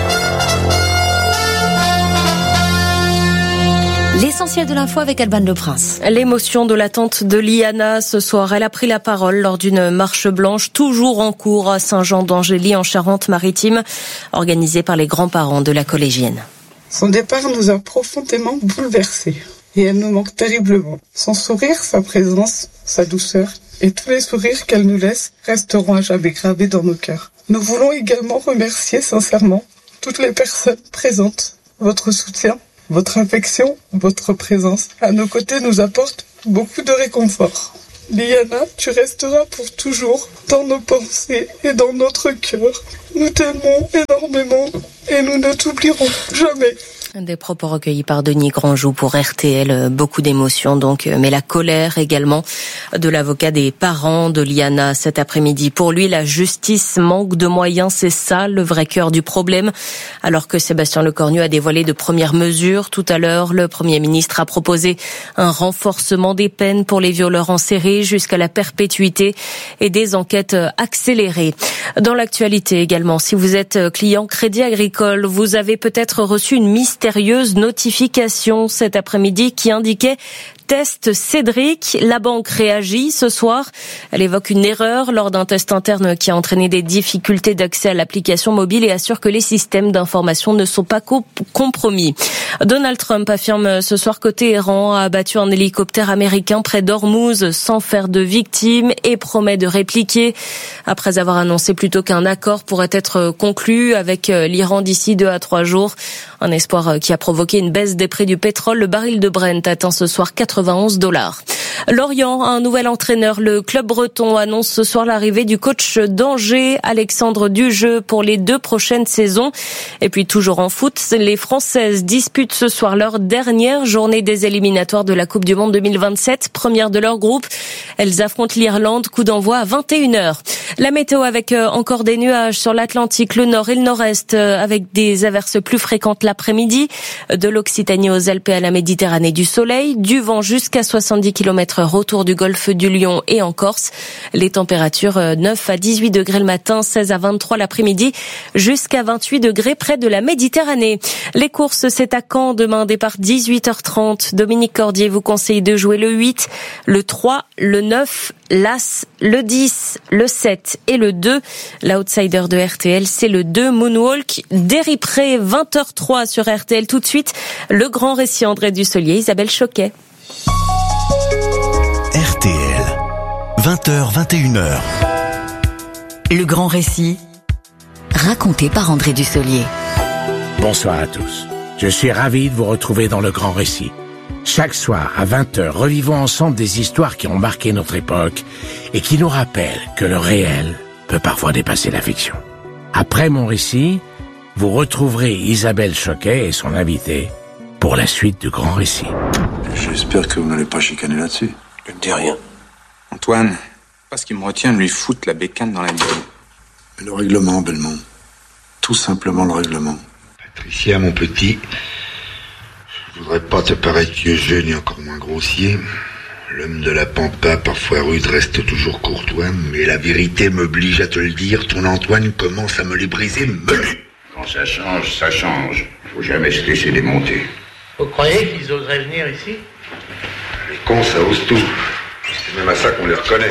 L'essentiel de l'info avec Alban Le Prince. L'émotion de l'attente de Liana ce soir. Elle a pris la parole lors d'une marche blanche toujours en cours à Saint-Jean-d'Angély en Charente-Maritime, organisée par les grands-parents de la collégienne. Son départ nous a profondément bouleversés et elle nous manque terriblement. Son sourire, sa présence, sa douceur et tous les sourires qu'elle nous laisse resteront à jamais gravés dans nos cœurs. Nous voulons également remercier sincèrement toutes les personnes présentes. Votre soutien, votre affection, votre présence à nos côtés nous apporte beaucoup de réconfort. Liana, tu resteras pour toujours dans nos pensées et dans notre cœur. Nous t'aimons énormément et nous ne t'oublierons jamais. Des propos recueillis par Denis Grandjou pour RTL, beaucoup d'émotions donc, mais la colère également de l'avocat des parents de Liana cet après-midi. Pour lui, la justice manque de moyens, c'est ça le vrai cœur du problème. Alors que Sébastien Lecornu a dévoilé de premières mesures tout à l'heure, le Premier ministre a proposé un renforcement des peines pour les violeurs en série jusqu'à la perpétuité et des enquêtes accélérées. Dans l'actualité également, si vous êtes client Crédit Agricole, vous avez peut-être reçu une mystérieuse notification cet après-midi qui indiquait test Cédric. La banque réagit ce soir. Elle évoque une erreur lors d'un test interne qui a entraîné des difficultés d'accès à l'application mobile et assure que les systèmes d'information ne sont pas compromis. Donald Trump affirme ce soir que Téhéran a abattu un hélicoptère américain près d'Ormuz sans faire de victimes et promet de répliquer après avoir annoncé plutôt qu'un accord pourrait être conclu avec l'Iran d'ici 2 à 3 jours. Un espoir qui a provoqué une baisse des prix du pétrole. Le baril de Brent atteint ce soir $91. Lorient a un nouvel entraîneur. Le club breton annonce ce soir l'arrivée du coach d'Angers, Alexandre Dujeu, pour les 2 prochaines saisons. Et puis toujours en foot, les Françaises disputent ce soir leur dernière journée des éliminatoires de la Coupe du Monde 2027, première de leur groupe. Elles affrontent l'Irlande, coup d'envoi à 21h. La météo avec encore des nuages sur l'Atlantique, le nord et le nord-est, avec des averses plus fréquentes l'après-midi. De l'Occitanie aux Alpes et à la Méditerranée, du soleil, du vent jusqu'à 70 km/h autour du golfe du Lion et en Corse. Les températures 9 à 18 degrés le matin, 16 à 23 l'après-midi, jusqu'à 28 degrés près de la Méditerranée. Les courses, c'est à Caen demain, départ 18h30. Dominique Cordier vous conseille de jouer le 8, le 3, le 9, l'As, le 10, le 7 et le 2. L'outsider de RTL, c'est le 2 Moonwalk. Déripré 20h03 sur RTL. Tout de suite, le grand récit André Dussolier, Isabelle Choquet. RTL, 20h, 21h. Le grand récit, raconté par André Dussolier. Bonsoir à tous. Je suis ravi de vous retrouver dans le grand récit. Chaque soir, à 20h, revivons ensemble des histoires qui ont marqué notre époque et qui nous rappellent que le réel peut parfois dépasser la fiction. Après mon récit, vous retrouverez Isabelle Choquet et son invité pour la suite du grand récit. J'espère que vous n'allez pas chicaner là-dessus. Je ne dis rien. Antoine, pas ce qui me retient de lui foutre la bécane dans la gueule. Le règlement, Belmont. Tout simplement le règlement. Patricia, mon petit, je voudrais pas te paraître vieux jeu ni encore moins grossier. L'homme de la pampa, parfois rude, reste toujours courtois, mais la vérité m'oblige à te le dire, ton Antoine commence à me les briser menu. Quand ça change, ça change. Faut jamais se laisser démonter. Vous croyez qu'ils oseraient venir ici? Les cons, ça ose tout. C'est même à ça qu'on les reconnaît.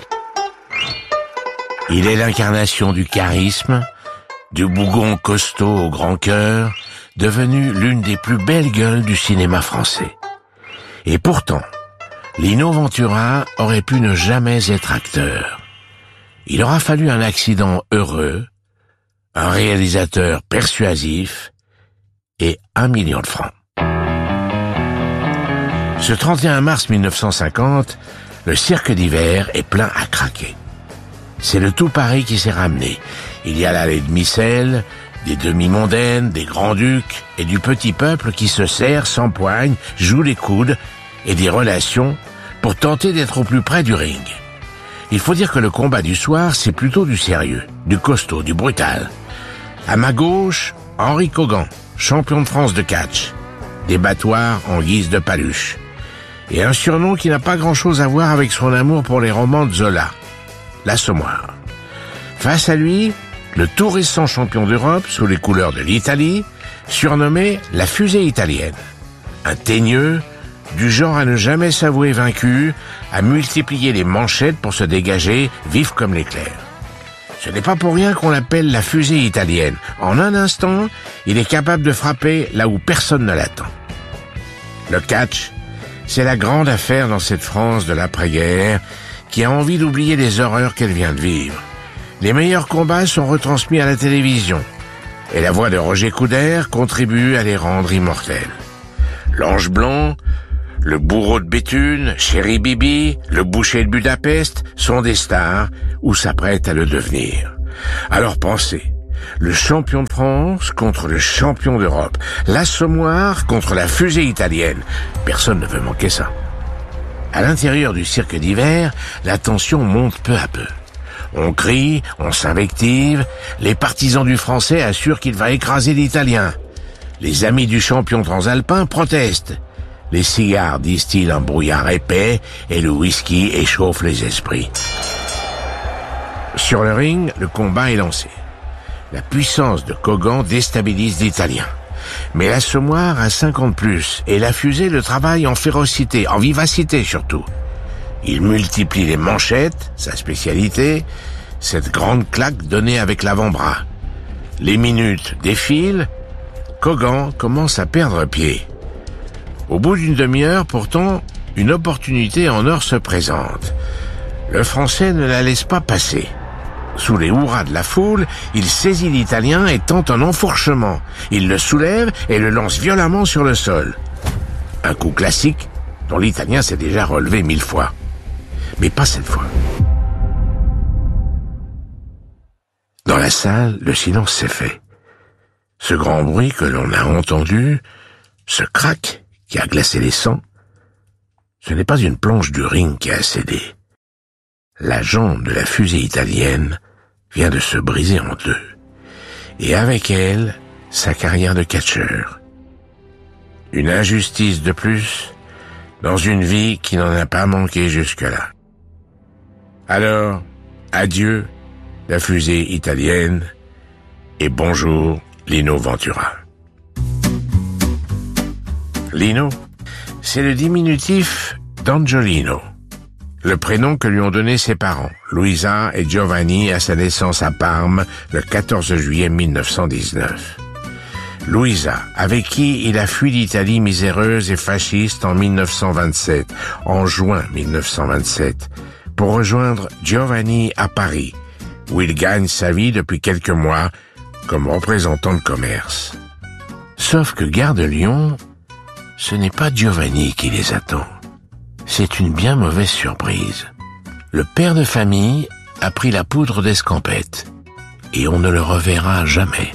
Il est l'incarnation du charisme, du bougon costaud au grand cœur, devenu l'une des plus belles gueules du cinéma français. Et pourtant, Lino Ventura aurait pu ne jamais être acteur. Il aura fallu un accident heureux, un réalisateur persuasif et 1 million de francs. Ce 31 mars 1950, le cirque d'hiver est plein à craquer. C'est le tout Paris qui s'est ramené. Il y a là les demi-selles, des demi-mondaines, des grands-ducs et du petit peuple qui se serre, s'empoigne, joue les coudes et des relations pour tenter d'être au plus près du ring. Il faut dire que le combat du soir, c'est plutôt du sérieux, du costaud, du brutal. À ma gauche, Henri Kogan, champion de France de catch, des battoirs en guise de paluche, et un surnom qui n'a pas grand-chose à voir avec son amour pour les romans de Zola, l'Assommoir. Face à lui, le tout récent champion d'Europe sous les couleurs de l'Italie, surnommé la fusée italienne. Un teigneux, du genre à ne jamais s'avouer vaincu, à multiplier les manchettes pour se dégager, vif comme l'éclair. Ce n'est pas pour rien qu'on l'appelle la fusée italienne. En un instant, il est capable de frapper là où personne ne l'attend. Le catch, c'est la grande affaire dans cette France de l'après-guerre qui a envie d'oublier les horreurs qu'elle vient de vivre. Les meilleurs combats sont retransmis à la télévision et la voix de Roger Coudert contribue à les rendre immortels. L'Ange Blanc, le bourreau de Béthune, Chéri Bibi, le boucher de Budapest sont des stars ou s'apprêtent à le devenir. Alors pensez, le champion de France contre le champion d'Europe, l'Assommoir contre la fusée italienne. Personne ne veut manquer ça. À l'intérieur du cirque d'hiver, la tension monte peu à peu. On crie, on s'invective, les partisans du français assurent qu'il va écraser l'italien. Les amis du champion transalpin protestent. Les cigares distillent un brouillard épais et le whisky échauffe les esprits. Sur le ring, le combat est lancé. La puissance de Kogan déstabilise l'Italien. Mais l'Assommoir a 50 plus et la fusée le travaille en férocité, en vivacité surtout. Il multiplie les manchettes, sa spécialité, cette grande claque donnée avec l'avant-bras. Les minutes défilent, Kogan commence à perdre pied. Au bout d'une demi-heure, pourtant, une opportunité en or se présente. Le Français ne la laisse pas passer. Sous les hurrahs de la foule, il saisit l'Italien et tente un enfourchement. Il le soulève et le lance violemment sur le sol. Un coup classique dont l'Italien s'est déjà relevé 1000 fois. Mais pas cette fois. Dans la salle, le silence s'est fait. Ce grand bruit que l'on a entendu, ce crack qui a glacé les sangs, ce n'est pas une planche du ring qui a cédé. La jambe de la fusée italienne vient de se briser en deux. Et avec elle, sa carrière de catcheur. Une injustice de plus dans une vie qui n'en a pas manqué jusque-là. Alors, adieu, la fusée italienne, et bonjour, Lino Ventura. Lino, c'est le diminutif d'Angiolino, le prénom que lui ont donné ses parents, Luisa et Giovanni, à sa naissance à Parme, le 14 juillet 1919. Luisa, avec qui il a fui l'Italie miséreuse et fasciste en 1927, en juin 1927, pour rejoindre Giovanni à Paris, où il gagne sa vie depuis quelques mois comme représentant de commerce. Sauf que gare de Lyon, ce n'est pas Giovanni qui les attend. C'est une bien mauvaise surprise. Le père de famille a pris la poudre d'escampette et on ne le reverra jamais.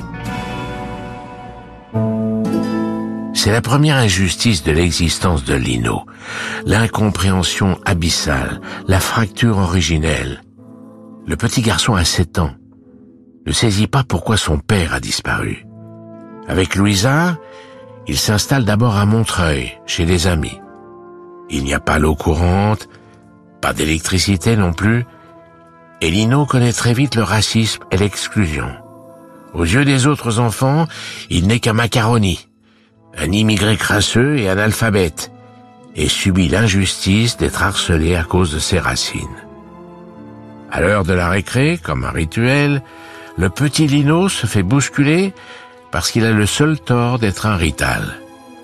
C'est la première injustice de l'existence de Lino, l'incompréhension abyssale, la fracture originelle. Le petit garçon a 7 ans, ne saisit pas pourquoi son père a disparu. Avec Luisa, il s'installe d'abord à Montreuil, chez des amis. Il n'y a pas l'eau courante, pas d'électricité non plus, et Lino connaît très vite le racisme et l'exclusion. Aux yeux des autres enfants, il n'est qu'un macaroni, un immigré crasseux et analphabète, et subit l'injustice d'être harcelé à cause de ses racines. À l'heure de la récré, comme un rituel, le petit Lino se fait bousculer parce qu'il a le seul tort d'être un rital.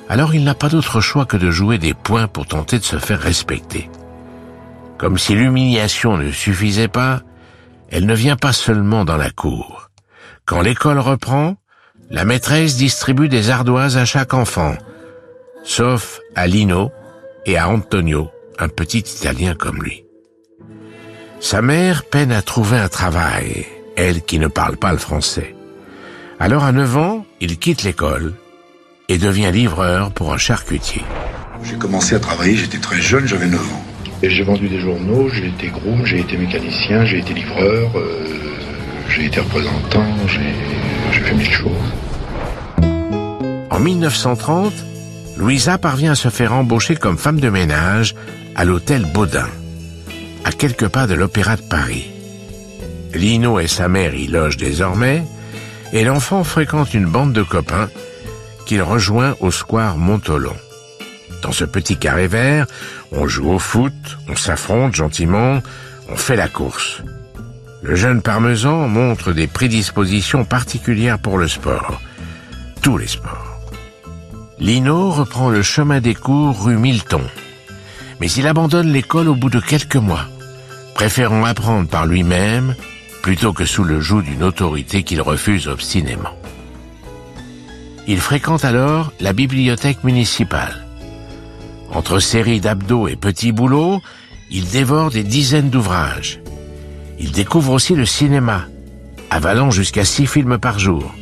Alors il n'a pas d'autre choix que de jouer des points pour tenter de se faire respecter. Comme si l'humiliation ne suffisait pas, elle ne vient pas seulement dans la cour. Quand l'école reprend, la maîtresse distribue des ardoises à chaque enfant, sauf à Lino et à Antonio, un petit Italien comme lui. Sa mère peine à trouver un travail, elle qui ne parle pas le français. Alors à 9 ans, il quitte l'école et devient livreur pour un charcutier. J'ai commencé à travailler, j'étais très jeune, j'avais 9 ans. Et j'ai vendu des journaux, j'ai été groom, j'ai été mécanicien, j'ai été livreur, j'ai été représentant, j'ai fait 1000 choses. En 1930, Louisa parvient à se faire embaucher comme femme de ménage à l'hôtel Baudin, à quelques pas de l'Opéra de Paris. Lino et sa mère y logent désormais, et l'enfant fréquente une bande de copains qu'il rejoint au square Montholon. Dans ce petit carré vert, on joue au foot, on s'affronte gentiment, on fait la course. Le jeune Parmesan montre des prédispositions particulières pour le sport. Tous les sports. Lino reprend le chemin des cours rue Milton. Mais il abandonne l'école au bout de quelques mois, préférant apprendre par lui-même plutôt que sous le joug d'une autorité qu'il refuse obstinément. Il fréquente alors la bibliothèque municipale. Entre séries d'abdos et petits boulots, il dévore des dizaines d'ouvrages. Il découvre aussi le cinéma, avalant jusqu'à 6 films par jour.